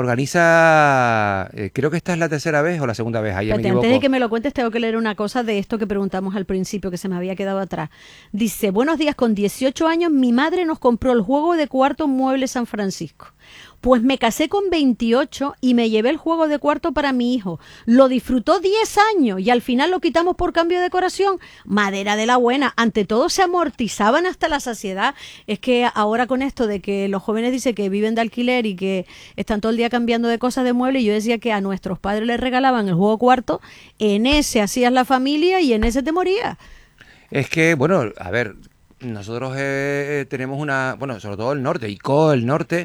organiza, eh, creo que esta es la tercera vez o la segunda vez, ahí ya me Espérate, equivoco. antes de que me lo cuentes, tengo que leer una cosa de esto que preguntamos al principio, que se me había quedado atrás. Dice, buenos días, con dieciocho años mi madre nos compró el juego de cuarto Mueble San Francisco. Pues me casé con veintiocho y me llevé el juego de cuarto para mi hijo. Lo disfrutó diez años y al final lo quitamos por cambio de decoración. Madera de la buena. Ante todo se amortizaban hasta la saciedad. Es que ahora con esto de que los jóvenes dicen que viven de alquiler y que están todo el día cambiando de cosas de mueble, y yo decía que a nuestros padres les regalaban el juego cuarto, en ese hacías la familia y en ese te morías. Es que, bueno, a ver, nosotros eh, tenemos una, bueno, sobre todo el norte, Ico, el norte,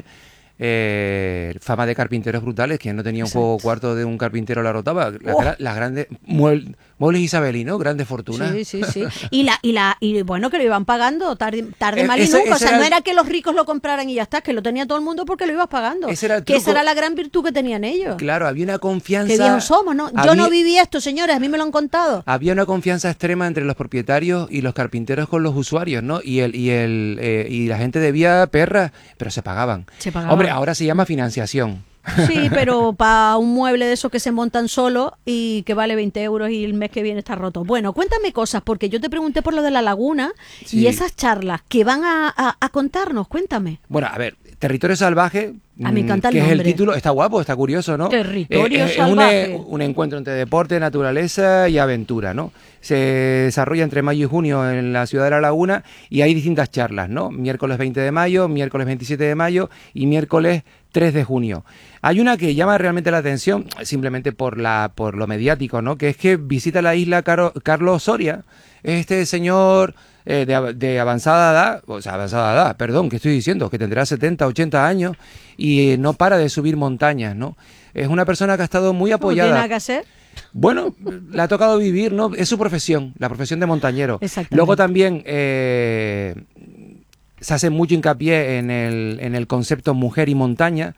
eh, fama de carpinteros brutales. Quien no tenía un Exacto. juego cuarto de un carpintero la rotaba. La- Oh. gra- Las grandes muebles, muebles isabelinos, grandes fortunas. Sí, sí, sí. Y la y la y bueno, que lo iban pagando tarde, tarde Eh, mal y ese- nunca. O ese sea, era no el- era que los ricos lo compraran y ya está, que lo tenía todo el mundo porque lo ibas pagando. Ese era el que esa truco. era la gran virtud que tenían ellos. Claro, había una confianza. Qué viejos somos, ¿no? Yo había- no viví esto, señores, a mí me lo han contado. Había una confianza extrema entre los propietarios y los carpinteros con los usuarios, ¿no? Y el y el eh, y la gente debía perras, pero se pagaban. Se pagaban. Hombre, ahora se llama financiación. Sí, pero para un mueble de esos que se montan solo y que vale veinte euros y el mes que viene está roto. Bueno, cuéntame cosas, porque yo te pregunté por lo de la laguna Sí. y esas charlas que van a, a- a contarnos, cuéntame. Bueno, a ver, Territorio Salvaje, Ah, me mm, encanta el que es el nombre. título, está guapo, está curioso, ¿no? Territorio Eh, eh, Salvaje. Es un, un encuentro entre deporte, naturaleza y aventura, ¿no? Se desarrolla entre mayo y junio en la ciudad de La Laguna y hay distintas charlas, ¿no? Miércoles veinte de mayo, miércoles veintisiete de mayo y miércoles tres de junio. Hay una que llama realmente la atención, simplemente por la por lo mediático, ¿no? Que es que visita la isla Caro- Carlos Soria, este señor eh, de, av- de avanzada edad, o sea, avanzada edad, perdón, ¿qué estoy diciendo? Que tendrá setenta, ochenta años y eh, no para de subir montañas, ¿no? Es una persona que ha estado muy ¿No tiene apoyada. nada que hacer? Bueno, le ha tocado vivir, ¿no? Es su profesión, la profesión de montañero. Exactamente. Luego también eh, se hace mucho hincapié en el, en el concepto mujer y montaña.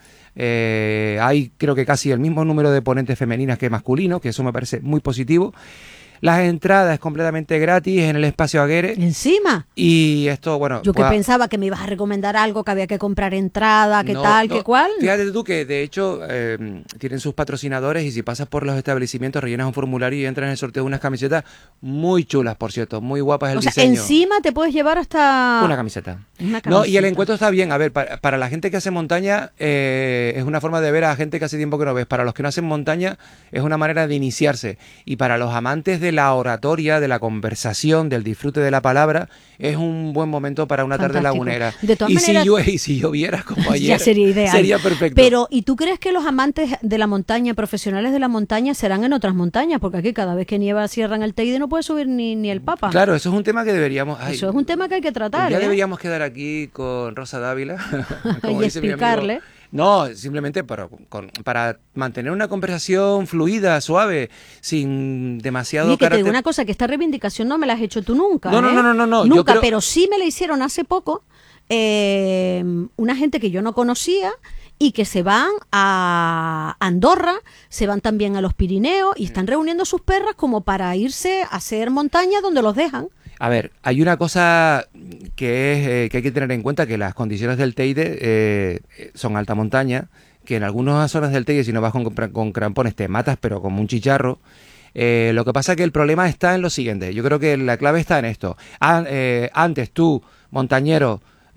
Eh, hay creo que casi el mismo número de ponentes femeninas que masculinos, que eso me parece muy positivo. Las entradas es completamente gratis en el espacio Aguere. Encima. Y esto, bueno... Yo que pues, pensaba que me ibas a recomendar algo, que había que comprar entrada, que no, tal, no. que cual. Fíjate tú que de hecho eh, tienen sus patrocinadores y si pasas por los establecimientos rellenas un formulario y entras en el sorteo de unas camisetas muy chulas, por cierto, muy guapas el O sea, diseño. encima te puedes llevar hasta... Una camiseta. Una No, y el camiseta. encuentro está bien. A ver, para, para la gente que hace montaña eh, es una forma de ver a gente que hace tiempo que no ves. Para los que no hacen montaña es una manera de iniciarse. Y para los amantes de la oratoria, de la conversación, del disfrute de la palabra, es un buen momento para una tarde Fantástico. lagunera. De todas y, maneras- si llueve, y si lloviera como ayer, Ya sería ideal. sería perfecto. Pero, ¿y tú crees que los amantes de la montaña, profesionales de la montaña, serán en otras montañas? Porque aquí cada vez que nieva cierran el Teide y no puede subir ni, ni el Papa. Claro, eso es un tema que deberíamos... ay, Eso es un tema que hay que tratar, ya ¿eh? deberíamos quedar aquí con Rosa Dávila. como Y dice mi amigo. explicarle. No, simplemente para, con- para mantener una conversación fluida, suave, sin demasiado Oye, que te carácter. digo una cosa, que esta reivindicación no me la has hecho tú nunca. No, no, ¿eh? no, no, no, no, yo Nunca, creo- pero sí me la hicieron hace poco eh, una gente que yo no conocía y que se van a Andorra, se van también a los Pirineos y están reuniendo sus perras como para irse a hacer montaña donde los dejan. A ver, hay una cosa que, es, eh, que hay que tener en cuenta, que las condiciones del Teide eh, son alta montaña, que en algunas zonas del Teide si no vas con, con crampones te matas, pero como un chicharro. Eh, lo que pasa es que el problema está en lo siguiente, yo creo que la clave está en esto. An- eh, antes tú, montañero,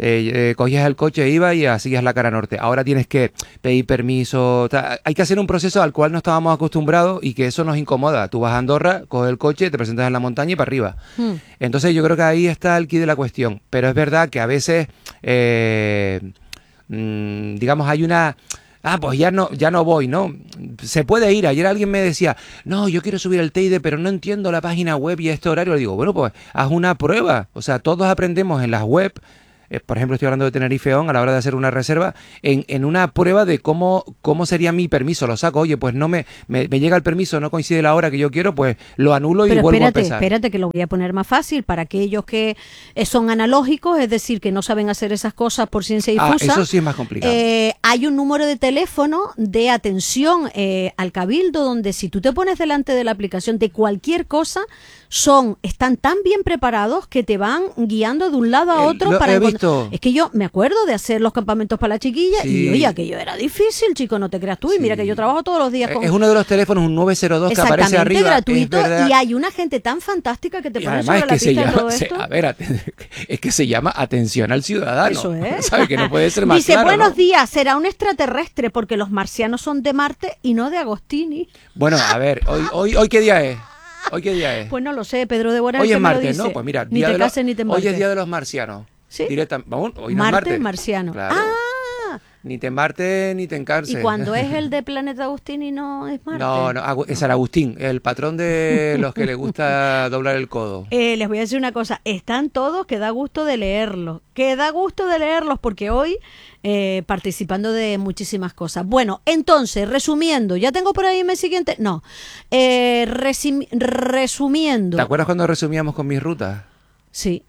eh, eh, cogías el coche, ibas y hacías la cara norte. Ahora tienes que pedir permiso. Ta, hay que hacer un proceso al cual no estábamos acostumbrados y que eso nos incomoda. Tú vas a Andorra, coges el coche, te presentas en la montaña y para arriba. Hmm. Entonces yo creo que ahí está el quid de la cuestión. Pero es verdad que a veces, eh, mmm, digamos, hay una... Ah, pues ya no, ya no voy, ¿no? Se puede ir. Ayer alguien me decía, no, yo quiero subir el Teide, pero no entiendo la página web y este horario. Le digo, bueno, pues haz una prueba. O sea, todos aprendemos en las web. Eh, por ejemplo, estoy hablando de Tenerife On a la hora de hacer una reserva, en, en una prueba de cómo, cómo sería mi permiso. Lo saco, oye, pues no me, me, me llega el permiso, no coincide la hora que yo quiero, pues lo anulo y Pero vuelvo espérate, a empezar. espérate, que lo voy a poner más fácil para aquellos que eh, son analógicos, es decir, que no saben hacer esas cosas por ciencia difusa. Ah, eso sí es más complicado. Eh, hay un número de teléfono de atención eh, al cabildo donde si tú te pones delante de la aplicación de cualquier cosa, son están tan bien preparados que te van guiando de un lado a otro. Eh, lo para he encont- visto. Es que yo me acuerdo de hacer los campamentos para la chiquilla Sí. y oye, aquello era difícil, chico, no te creas tú. Y mira que yo trabajo todos los días con... Es uno de los teléfonos, un nueve cero dos que aparece Exactamente, arriba. gratuito, es verdad. y hay una gente tan fantástica que te Y pone además sobre es la que se pista de todo llama, se- esto. a ver, at- es que se llama atención al ciudadano. Eso es. ¿Sabe? Que no puede ser más Dice, claro, buenos ¿no? días, será un extraterrestre porque los marcianos son de Marte y no de Agostini. Bueno, a ver, hoy, hoy, hoy ¿qué día es? ¿Hoy qué día es? Pues no lo sé, Pedro de Bora es Hoy el es que me lo martes, dice. ¿no? Pues mira, ni día te de los- cases ni te hoy embarques. es día de los marcianos. ¿Sí? Directa, vamos, hoy no es Martes martes. marciano. Claro. Ah, Ni te embartes ni te encarces. y cuando es el de Planeta Agostini no es Marte. No, no, Agu- es San Agustín, el patrón de los que le gusta doblar el codo. Eh, les voy a decir una cosa, están todos que da gusto de leerlos, que da gusto de leerlos porque hoy eh, participando de muchísimas cosas. Bueno, entonces, resumiendo, ya tengo por ahí el mes siguiente, no, eh, resim- resumiendo. ¿Te acuerdas cuando resumíamos con mis rutas? Sí.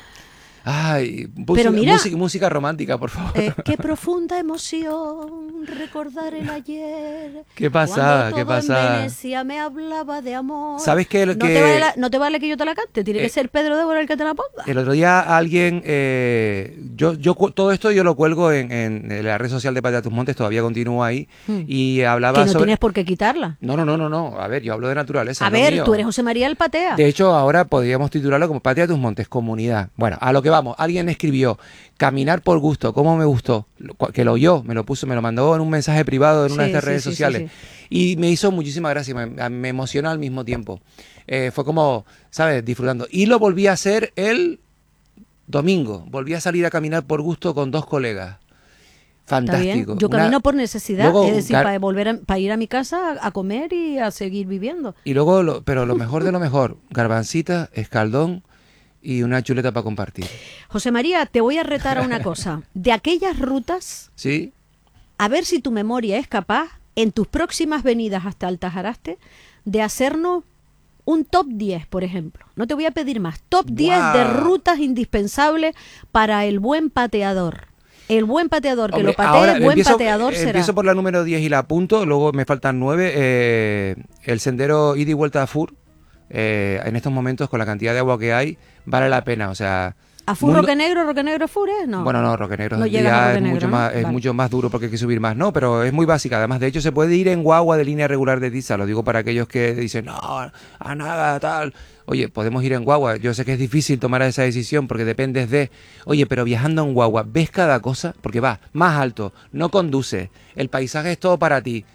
Ay, música, Pero mira- música, música romántica, por favor. Eh, qué profunda emoción recordar el ayer. ¿Qué pasaba? Cuando ¿Qué todo en pasaba? Venecia me hablaba de amor. ¿Sabes qué? Lo No, que- te vale la- no te vale que yo te la cante, tiene Eh, que ser Pedro Débora el que te la ponga. El otro día alguien, eh, yo, yo cu- todo esto yo lo cuelgo en, en la red social de Patria Tus Montes, todavía continúa ahí, Hmm. y hablaba Que no sobre... tienes por qué quitarla. No, no, no, no, no, a ver, yo hablo de naturaleza. A no ver, mío. tú eres José María el Patea. De hecho, ahora podríamos titularlo como Patria Tus Montes, comunidad. Bueno, a lo que vamos, alguien escribió, caminar por gusto, ¿cómo me gustó? Lo- Que lo oyó, me lo puso, me lo mandó en un mensaje privado en una Sí, de estas sí, redes sí, sí, sociales. sí. Y me hizo muchísima gracia, me, me emociona al mismo tiempo. Eh, fue como, ¿sabes? Disfrutando. Y lo volví a hacer el domingo. Volví a salir a caminar por gusto con dos colegas. Está bien. Fantástico. Yo Una- camino por necesidad, Luego, es decir, gar- para volver a, para ir a mi casa a comer y a seguir viviendo. Y luego, lo- pero lo mejor de lo mejor, garbancita, escaldón y una chuleta para compartir. José María, te voy a retar a una cosa. De aquellas rutas, ¿Sí? a ver si tu memoria es capaz, en tus próximas venidas hasta Altajaraste, de hacernos un top diez, por ejemplo. No te voy a pedir más. Top diez de Guau. rutas indispensables para el buen pateador. El buen pateador que Hombre, lo patee, ahora buen empiezo, pateador eh, será. Empiezo por la número diez y la apunto, luego me faltan nueve. eh, el sendero ida y vuelta a Fur, eh, en estos momentos, con la cantidad de agua que hay, vale la pena. O sea, ¿A Fur mundo- Roque Negro, Roque Negro Fures? No. Bueno, no, Roque Negro No ya llegas a Roque es, Negro, mucho ¿no? más, es Vale. mucho más duro porque hay que subir más. No, pero es muy básica. Además, de hecho, se puede ir en guagua de línea regular de Tiza. Lo digo para aquellos que dicen, no, a nada, tal. Oye, podemos ir en guagua. Yo sé que es difícil tomar esa decisión porque dependes de... Oye, pero viajando en guagua, ¿ves cada cosa? Porque va más alto, no conduce. El paisaje es todo para ti.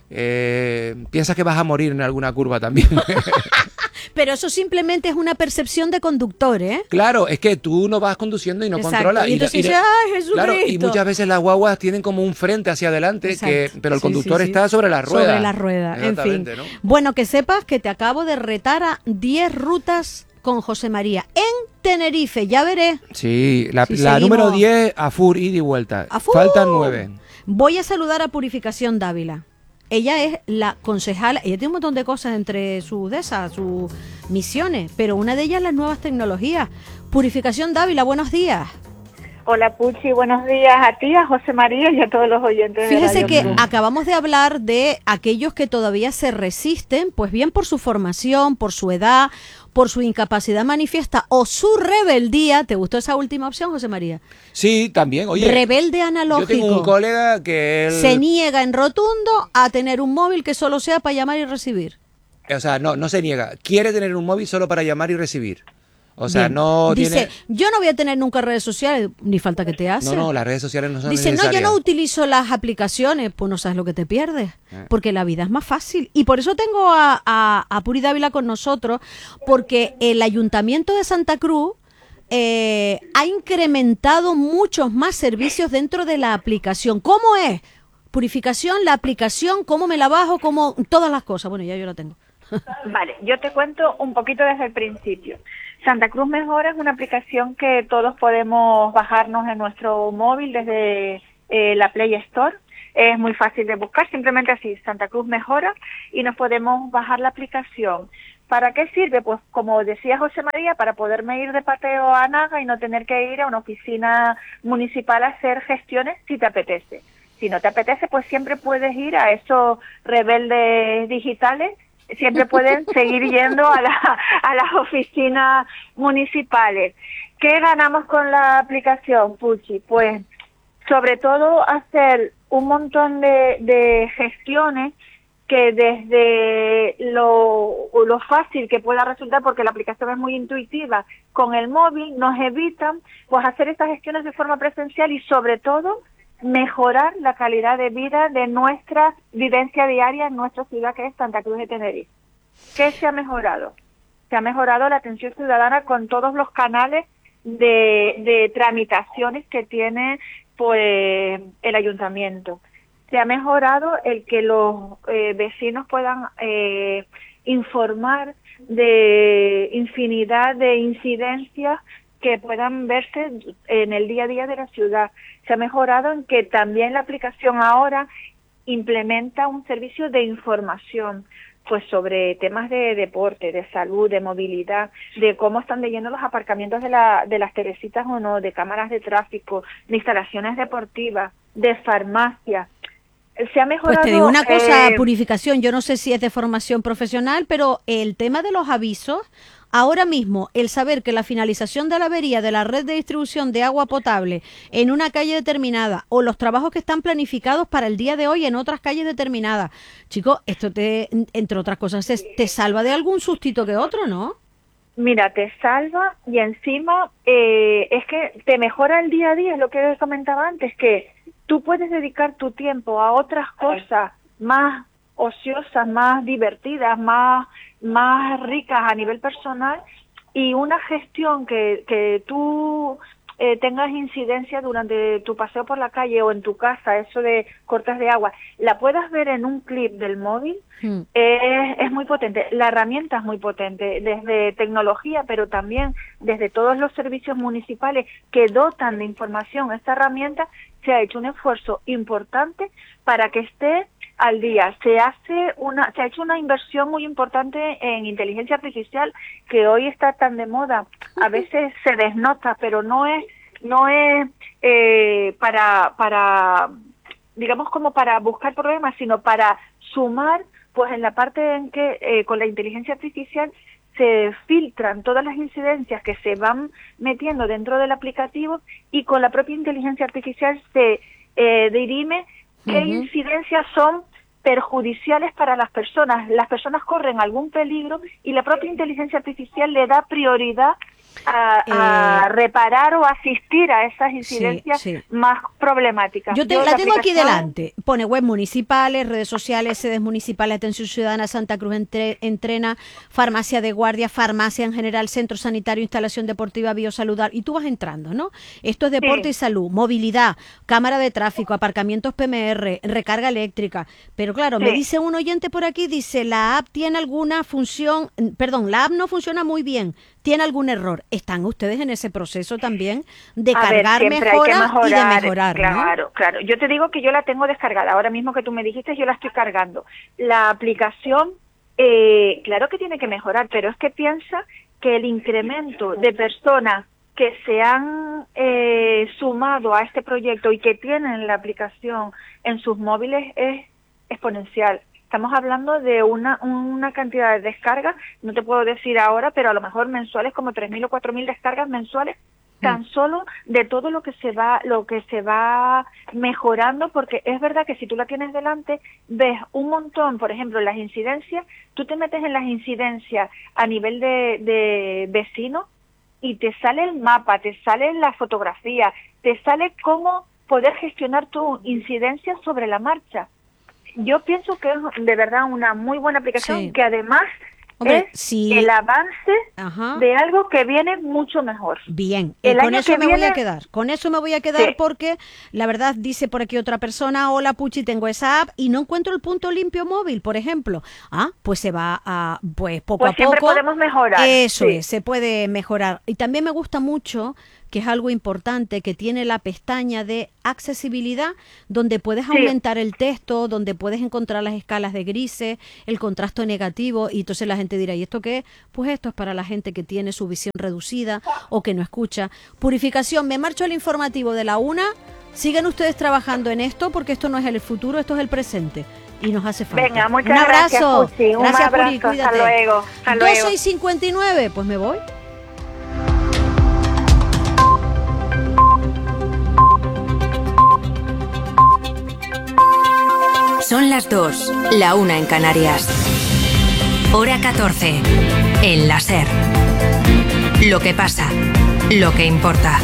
Eh, piensas que vas a morir en alguna curva también. Pero eso simplemente es una percepción de conductor, ¿eh? Claro, es que tú no vas conduciendo y no Exacto. controlas. Y entonces la- dices, ¡ay, Jesucristo! Claro, y muchas veces las guaguas tienen como un frente hacia adelante, que, Exacto. pero el Sí, conductor sí, sí. está sobre la rueda. Sobre la rueda, en fin. Exactamente, ¿no? Bueno, que sepas que te acabo de retar a diez rutas con José María en Tenerife, ya veré. Sí, la, Si la seguimos- número diez, Afur, ida y vuelta. ¡Afur! Faltan nueve. Voy a saludar a Purificación Dávila. Ella es la concejala, ella tiene un montón de cosas entre sus de esas, sus misiones, pero una de ellas las nuevas tecnologías. Purificación Dávila, buenos días. Hola Puchi, buenos días a ti, a José María y a todos los oyentes. de Fíjese Radio que Cruz. acabamos de hablar de aquellos que todavía se resisten, pues bien por su formación, por su edad, por su incapacidad manifiesta o su rebeldía. ¿Te gustó esa última opción, José María? Sí, también, oye. Rebelde Yo analógico. tengo un colega que él... Se niega en rotundo a tener un móvil que solo sea para llamar y recibir. O sea, no, no se niega. Quiere tener un móvil solo para llamar y recibir. O sea, Bien. no Dice, tiene... yo no voy a tener nunca redes sociales, ni falta que te hace. No, no, las redes sociales no son Dice, necesarias. no, yo no utilizo las aplicaciones. Pues no sabes lo que te pierdes, Eh. porque la vida es más fácil. Y por eso tengo a, a, a Puri Dávila con nosotros, porque el Ayuntamiento de Santa Cruz eh, ha incrementado muchos más servicios dentro de la aplicación. ¿Cómo es? Purificación, la aplicación, cómo me la bajo, cómo todas las cosas. Bueno, ya yo la tengo. Vale, yo te cuento un poquito desde el principio. Santa Cruz Mejora es una aplicación que todos podemos bajarnos en nuestro móvil desde eh, la Play Store. Es muy fácil de buscar, simplemente así, Santa Cruz Mejora, y nos podemos bajar la aplicación. ¿Para qué sirve? Pues como decía José María, para poderme ir de paseo a Naga y no tener que ir a una oficina municipal a hacer gestiones si te apetece. Si no te apetece, pues siempre puedes ir a esos rebeldes digitales, siempre pueden seguir yendo a, la, a las oficinas municipales. ¿Qué ganamos con la aplicación, Puchi? Pues sobre todo hacer un montón de, de gestiones que desde lo, lo fácil que pueda resultar, porque la aplicación es muy intuitiva, con el móvil nos evitan pues hacer estas gestiones de forma presencial y sobre todo mejorar la calidad de vida de nuestra vivencia diaria en nuestra ciudad, que es Santa Cruz de Tenerife. ¿Qué se ha mejorado? Se ha mejorado la atención ciudadana con todos los canales de, de tramitaciones que tiene pues el ayuntamiento. Se ha mejorado el que los eh, vecinos puedan eh, informar de infinidad de incidencias que puedan verse en el día a día de la ciudad. Se ha mejorado en que también la aplicación ahora implementa un servicio de información pues sobre temas de deporte, de salud, de movilidad, de cómo están leyendo los aparcamientos de, la, de las Teresitas o no, de cámaras de tráfico, de instalaciones deportivas, de farmacia. Se ha mejorado. Pues te digo una cosa, eh, Purificación, yo no sé si es de formación profesional, pero el tema de los avisos, ahora mismo, el saber que la finalización de la avería de la red de distribución de agua potable en una calle determinada o los trabajos que están planificados para el día de hoy en otras calles determinadas, chicos, esto te, entre otras cosas, es- te salva de algún sustito que otro, ¿no? Mira, te salva y encima eh, es que te mejora el día a día, es lo que comentaba antes, que tú puedes dedicar tu tiempo a otras cosas más ociosas, más divertidas, más, más ricas a nivel personal, y una gestión que, que tú eh, tengas incidencia durante tu paseo por la calle o en tu casa, eso de cortes de agua, la puedas ver en un clip del móvil. Hmm. Es, es muy potente, la herramienta es muy potente, desde tecnología, pero también desde todos los servicios municipales que dotan de información esta herramienta. Se ha hecho un esfuerzo importante para que esté al día. Se hace una, se ha hecho una inversión muy importante en inteligencia artificial, que hoy está tan de moda. A veces se desnota, pero no es, no es eh, para, para, digamos, como para buscar problemas, sino para sumar, pues en la parte en que eh, con la inteligencia artificial se filtran todas las incidencias que se van metiendo dentro del aplicativo, y con la propia inteligencia artificial se eh, dirime qué Ujú. incidencias son perjudiciales para las personas. Las personas corren algún peligro y la propia inteligencia artificial le da prioridad a, a Eh, reparar o asistir a esas incidencias sí. más problemáticas. Yo te- Yo la tengo aquí aplicación- delante. Pone web municipales, redes sociales, sedes municipales, atención ciudadana, Santa Cruz entre- entrena, farmacia de guardia, farmacia en general, centro sanitario, instalación deportiva, biosalud. Y tú vas entrando, ¿no? Esto es deporte Sí. y salud, movilidad, cámara de tráfico, aparcamientos P M R, recarga eléctrica. Pero claro, me Sí. dice un oyente por aquí, dice, la app tiene alguna función, perdón, la app no funciona muy bien, tiene algún error. ¿Están ustedes en ese proceso también de A ver, cargar siempre hay que mejora y de mejorar, ¿no? Claro, claro. Yo te digo que yo la tengo descargada. Ahora mismo que tú me dijiste, yo la estoy cargando. La aplicación, eh, claro que tiene que mejorar, pero es que piensa que el incremento de personas que se han eh, sumado a este proyecto y que tienen la aplicación en sus móviles es exponencial. Estamos hablando de una, una cantidad de descargas, no te puedo decir ahora, pero a lo mejor mensuales como tres mil o cuatro mil descargas mensuales, tan solo de todo lo que se va lo que se va mejorando, porque es verdad que si tú la tienes delante, ves un montón, por ejemplo, las incidencias, tú te metes en las incidencias a nivel de, de vecinos, y te sale el mapa, te sale la fotografía, te sale cómo poder gestionar tu incidencia sobre la marcha. Yo pienso que es de verdad una muy buena aplicación, sí, que además Hombre, es sí. el avance Ajá. de algo que viene mucho mejor. Bien, el con año eso que me viene... voy a quedar. Con eso me voy a quedar sí. porque la verdad dice por aquí otra persona, hola Puchi, tengo esa app y no encuentro el punto limpio móvil, por ejemplo. Ah, pues se va a, pues poco pues a siempre poco. podemos mejorar. Eso sí. es, se puede mejorar. Y también me gusta mucho, que es algo importante, que tiene la pestaña de accesibilidad, donde puedes sí. aumentar el texto, donde puedes encontrar las escalas de grises, el contraste negativo, y entonces la gente dirá, ¿y esto qué es? Pues esto es para la gente que tiene su visión reducida o que no escucha. Purificación, me marcho al informativo de la una, sigan ustedes trabajando en esto, porque esto no es el futuro, esto es el presente. Y nos hace falta. Venga, muchas un abrazo. Gracias, Puchi. Un gracias, abrazo. Puri, cuídate. Hasta luego. Hasta luego. doce y cincuenta y nueve, pues me voy. Son las dos, la una en Canarias. Hora catorce, en la SER. Lo que pasa, lo que importa.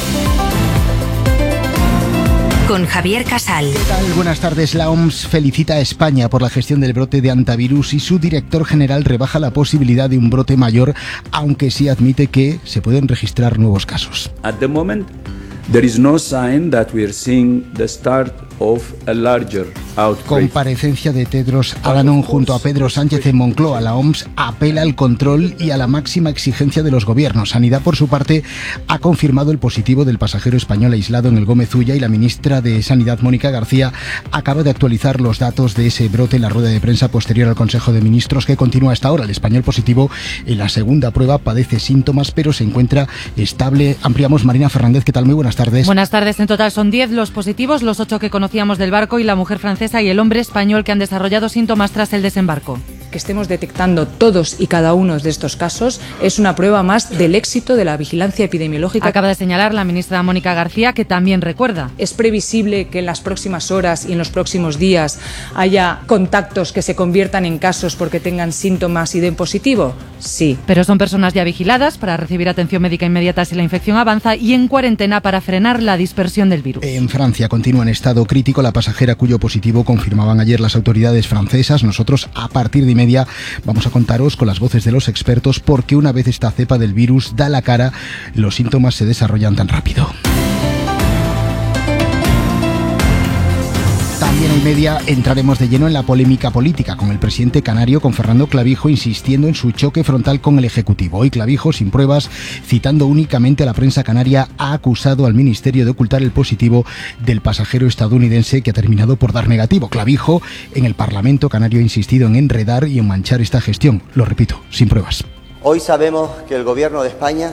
Con Javier Casal. ¿Qué tal? Buenas tardes. La O M S felicita a España por la gestión del brote de antivirus y su director general rebaja la posibilidad de un brote mayor, aunque sí admite que se pueden registrar nuevos casos. At the moment, there is no sign that we are seeing the start of a larger outbreak. Comparecencia de Tedros Adhanom junto a Pedro Sánchez en Moncloa. La O M S apela al control y a la máxima exigencia de los gobiernos. Sanidad, por su parte, ha confirmado el positivo del pasajero español aislado en el Gómez Ulla, y la ministra de Sanidad, Mónica García, acaba de actualizar los datos de ese brote en la rueda de prensa posterior al Consejo de Ministros, que continúa hasta ahora. El español positivo en la segunda prueba padece síntomas, pero se encuentra estable. Ampliamos. Marina Fernández, ¿qué tal? Muy buenas tardes. Buenas tardes. En total son diez los positivos, los ocho que conocíamos del barco y la mujer francesa y el hombre español que han desarrollado síntomas tras el desembarco. Que estemos detectando todos y cada uno de estos casos es una prueba más del éxito de la vigilancia epidemiológica. Acaba de señalar la ministra Mónica García, que también recuerda. Es previsible que en las próximas horas y en los próximos días haya contactos que se conviertan en casos porque tengan síntomas y den positivo. Sí. Pero son personas ya vigiladas para recibir atención médica inmediata si la infección avanza y en cuarentena para frenar la dispersión del virus. En Francia continúa en estado crítico la pasajera cuyo positivo confirmaban ayer las autoridades francesas. Nosotros, a partir de media, vamos a contaros con las voces de los expertos por qué una vez esta cepa del virus da la cara, los síntomas se desarrollan tan rápido. También en media entraremos de lleno en la polémica política con el presidente canario, con Fernando Clavijo, insistiendo en su choque frontal con el Ejecutivo. Hoy Clavijo, sin pruebas, citando únicamente a la prensa canaria, ha acusado al Ministerio de ocultar el positivo del pasajero estadounidense, que ha terminado por dar negativo. Clavijo, en el Parlamento canario, ha insistido en enredar y en manchar esta gestión. Lo repito, sin pruebas. Hoy sabemos que el Gobierno de España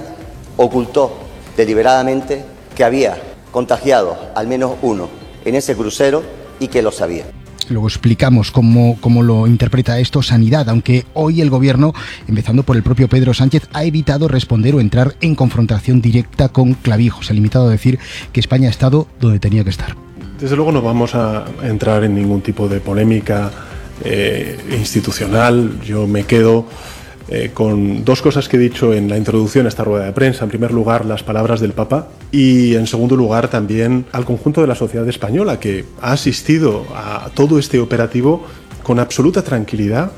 ocultó deliberadamente que había contagiado al menos uno en ese crucero y que lo sabía. Luego explicamos cómo, cómo lo interpreta esto Sanidad, aunque hoy el Gobierno, empezando por el propio Pedro Sánchez, ha evitado responder o entrar en confrontación directa con Clavijo. Se ha limitado a decir que España ha estado donde tenía que estar. Desde luego no vamos a entrar en ningún tipo de polémica eh, institucional. Yo me quedo Eh, con dos cosas que he dicho en la introducción a esta rueda de prensa. En primer lugar, las palabras del Papa, y en segundo lugar también al conjunto de la sociedad española, que ha asistido a todo este operativo con absoluta tranquilidad.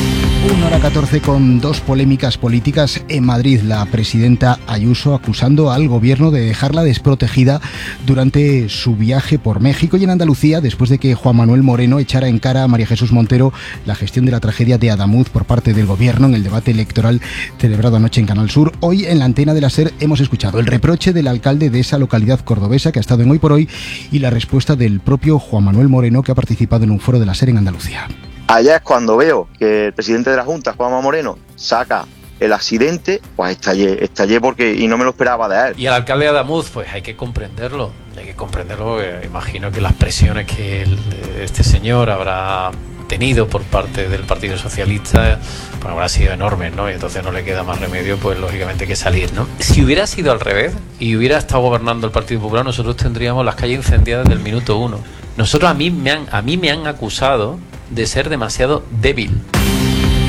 Una hora catorce con dos polémicas políticas en Madrid. La presidenta Ayuso acusando al gobierno de dejarla desprotegida durante su viaje por México, y en Andalucía, después de que Juan Manuel Moreno echara en cara a María Jesús Montero la gestión de la tragedia de Adamuz por parte del gobierno en el debate electoral celebrado anoche en Canal Sur. Hoy en la antena de la SER hemos escuchado el reproche del alcalde de esa localidad cordobesa que ha estado en Hoy por Hoy y la respuesta del propio Juan Manuel Moreno, que ha participado en un foro de la SER en Andalucía. Allá es cuando veo que el presidente de la Junta, Juanma Moreno, saca el accidente, pues estallé, estallé porque y no me lo esperaba de él. Y al alcalde de Adamuz, pues hay que comprenderlo, hay que comprenderlo, porque imagino que las presiones que el, este señor habrá tenido por parte del Partido Socialista, pues habrá sido enormes, ¿no? Y entonces no le queda más remedio, pues lógicamente, que salir, ¿no? Si hubiera sido al revés y hubiera estado gobernando el Partido Popular, nosotros tendríamos las calles incendiadas desde el minuto uno. Nosotros, a mí me han, a mí me han acusado de ser demasiado débil. Y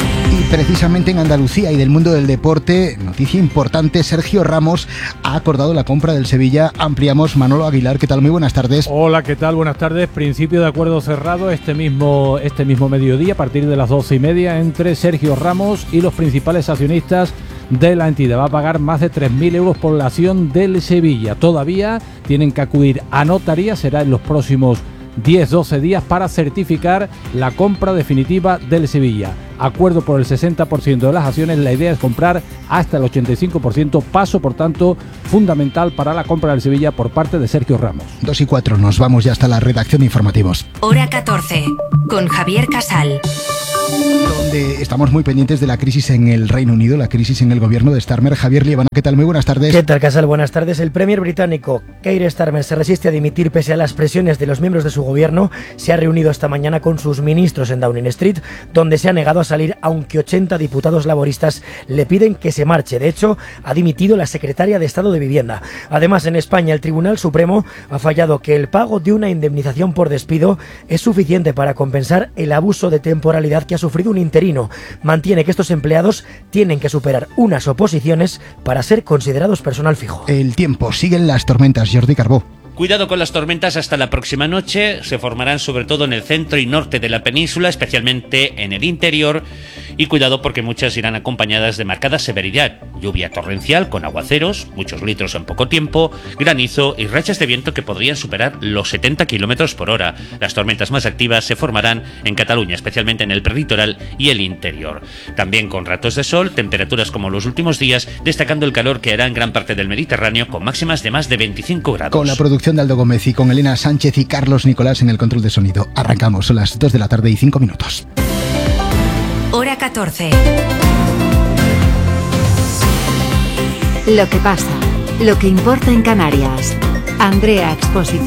precisamente en Andalucía y del mundo del deporte, noticia importante, Sergio Ramos ha acordado la compra del Sevilla. Ampliamos, Manolo Aguilar, ¿qué tal? Muy buenas tardes. Hola, ¿qué tal? Buenas tardes. Principio de acuerdo cerrado este mismo, este mismo mediodía, a partir de las doce y media, entre Sergio Ramos y los principales accionistas de la entidad. Va a pagar más de tres mil euros por la acción del Sevilla. Todavía tienen que acudir a notaría, será en los próximos diez a doce días para certificar la compra definitiva del Sevilla. Acuerdo por el sesenta por ciento de las acciones, la idea es comprar hasta el ochenta y cinco por ciento, paso por tanto fundamental para la compra del Sevilla por parte de Sergio Ramos. dos y cuatro, nos vamos ya hasta la redacción de informativos. Hora catorce, con Javier Casal. Donde estamos muy pendientes de la crisis en el Reino Unido, la crisis en el gobierno de Starmer. Javier Liebana, ¿qué tal? Muy buenas tardes. ¿Qué tal, Casal? Buenas tardes. El premier británico Keir Starmer se resiste a dimitir pese a las presiones de los miembros de su gobierno. Se ha reunido esta mañana con sus ministros en Downing Street, donde se ha negado a salir, aunque ochenta diputados laboristas le piden que se marche. De hecho, ha dimitido la secretaria de Estado de Vivienda. Además, en España, el Tribunal Supremo ha fallado que el pago de una indemnización por despido es suficiente para compensar el abuso de temporalidad que ha sufrido un interino. Mantiene que estos empleados tienen que superar unas oposiciones para ser considerados personal fijo. El tiempo, siguen las tormentas, Jordi Carbó. Cuidado con las tormentas hasta la próxima noche, se formarán sobre todo en el centro y norte de la península, especialmente en el interior, y cuidado porque muchas irán acompañadas de marcada severidad, lluvia torrencial con aguaceros, muchos litros en poco tiempo, granizo y rachas de viento que podrían superar los setenta kilómetros por hora. Las tormentas más activas se formarán en Cataluña, especialmente en el prelitoral y el interior. También con ratos de sol, temperaturas como los últimos días, destacando el calor que hará en gran parte del Mediterráneo con máximas de más de veinticinco grados. Con la producción de Aldo Gómez y con Elena Sánchez y Carlos Nicolás en el control de sonido. Arrancamos, son las dos de la tarde y cinco minutos. Hora catorce. Lo que pasa, lo que importa en Canarias. Andrea Expósito.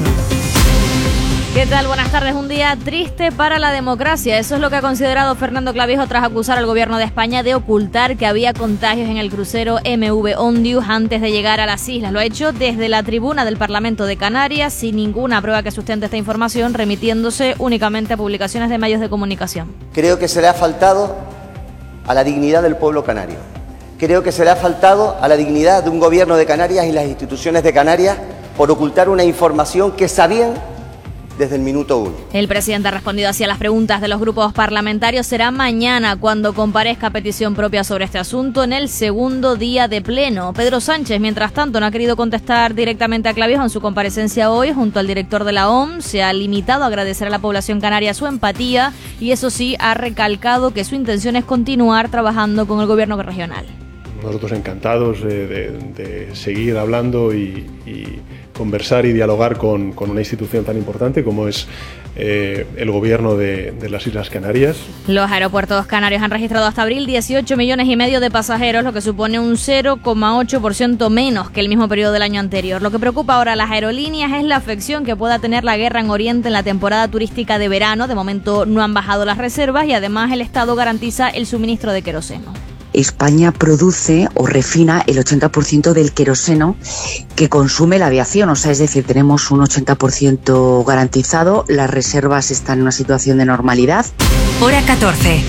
¿Qué tal? Buenas tardes. Un día triste para la democracia. Eso es lo que ha considerado Fernando Clavijo tras acusar al gobierno de España de ocultar que había contagios en el crucero M V Ondius antes de llegar a las islas. Lo ha hecho desde la tribuna del Parlamento de Canarias, sin ninguna prueba que sustente esta información, remitiéndose únicamente a publicaciones de medios de comunicación. Creo que se le ha faltado a la dignidad del pueblo canario. Creo que se le ha faltado a la dignidad de un gobierno de Canarias y las instituciones de Canarias por ocultar una información que sabían desde el minuto uno. El presidente ha respondido así a las preguntas de los grupos parlamentarios. Será mañana cuando comparezca a petición propia sobre este asunto en el segundo día de pleno. Pedro Sánchez, mientras tanto, no ha querido contestar directamente a Clavijo en su comparecencia hoy junto al director de la O M S. Se ha limitado a agradecer a la población canaria su empatía y eso sí, ha recalcado que su intención es continuar trabajando con el gobierno regional. Nosotros encantados de, de, de seguir hablando y, y conversar y dialogar con, con una institución tan importante como es eh, el gobierno de, de las Islas Canarias. Los aeropuertos canarios han registrado hasta abril dieciocho millones y medio de pasajeros, lo que supone un cero coma ocho por ciento menos que el mismo periodo del año anterior. Lo que preocupa ahora a las aerolíneas es la afección que pueda tener la guerra en Oriente en la temporada turística de verano. De momento no han bajado las reservas y además el Estado garantiza el suministro de queroseno. España produce o refina el ochenta por ciento del queroseno que consume la aviación, o sea, es decir, tenemos un ochenta por ciento garantizado, las reservas están en una situación de normalidad. Hora catorce.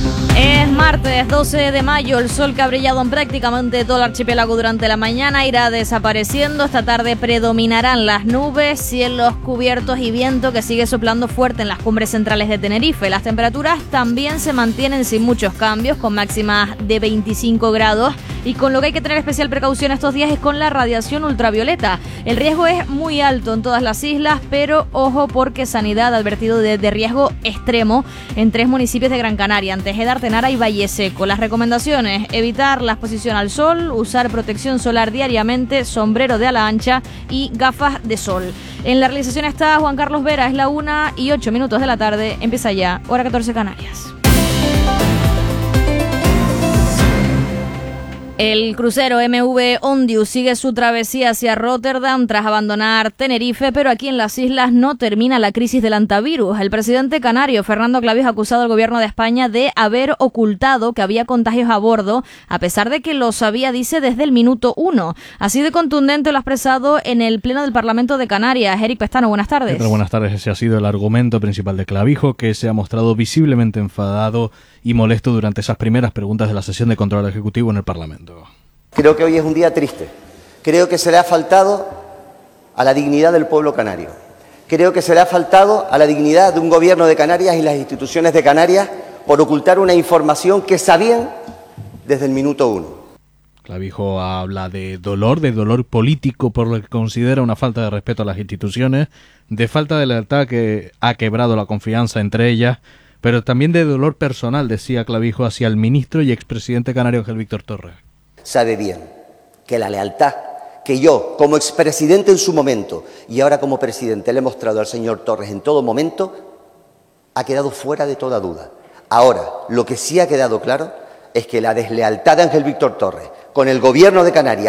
Es martes doce de mayo, el sol que ha brillado en prácticamente todo el archipiélago durante la mañana irá desapareciendo. Esta tarde predominarán las nubes, cielos cubiertos y viento que sigue soplando fuerte en las cumbres centrales de Tenerife. Las temperaturas también se mantienen sin muchos cambios, con máximas de veinticinco grados, y con lo que hay que tener especial precaución estos días es con la radiación ultravioleta. El riesgo es muy alto en todas las islas, pero ojo porque Sanidad ha advertido de, de riesgo extremo en tres municipios de Gran Canaria, Antequera, Tenara y Valle Seco. Las recomendaciones: evitar la exposición al sol, usar protección solar diariamente, sombrero de ala ancha y gafas de sol. En la realización está Juan Carlos Vera. Es la una y ocho minutos de la tarde. Empieza ya, hora catorce Canarias. El crucero M V Ondius sigue su travesía hacia Rotterdam tras abandonar Tenerife, pero aquí en las islas no termina la crisis del antivirus. El presidente canario, Fernando Clavijo, ha acusado al gobierno de España de haber ocultado que había contagios a bordo, a pesar de que lo sabía, dice, desde el minuto uno. Así de contundente lo ha expresado en el Pleno del Parlamento de Canarias. Eric Pestano, buenas tardes. Pero buenas tardes. Ese ha sido el argumento principal de Clavijo, que se ha mostrado visiblemente enfadado y molesto durante esas primeras preguntas de la sesión de control ejecutivo en el Parlamento. Creo que hoy es un día triste. Creo que se le ha faltado a la dignidad del pueblo canario. Creo que se le ha faltado a la dignidad de un gobierno de Canarias y las instituciones de Canarias por ocultar una información que sabían desde el minuto uno. Clavijo habla de dolor, de dolor político por lo que considera una falta de respeto a las instituciones, de falta de lealtad que ha quebrado la confianza entre ellas, pero también de dolor personal, decía Clavijo, hacia el ministro y expresidente canario Ángel Víctor Torres. Sabe bien que la lealtad que yo, como expresidente en su momento y ahora como presidente, le he mostrado al señor Torres en todo momento, ha quedado fuera de toda duda. Ahora, lo que sí ha quedado claro es que la deslealtad de Ángel Víctor Torres con el gobierno de Canarias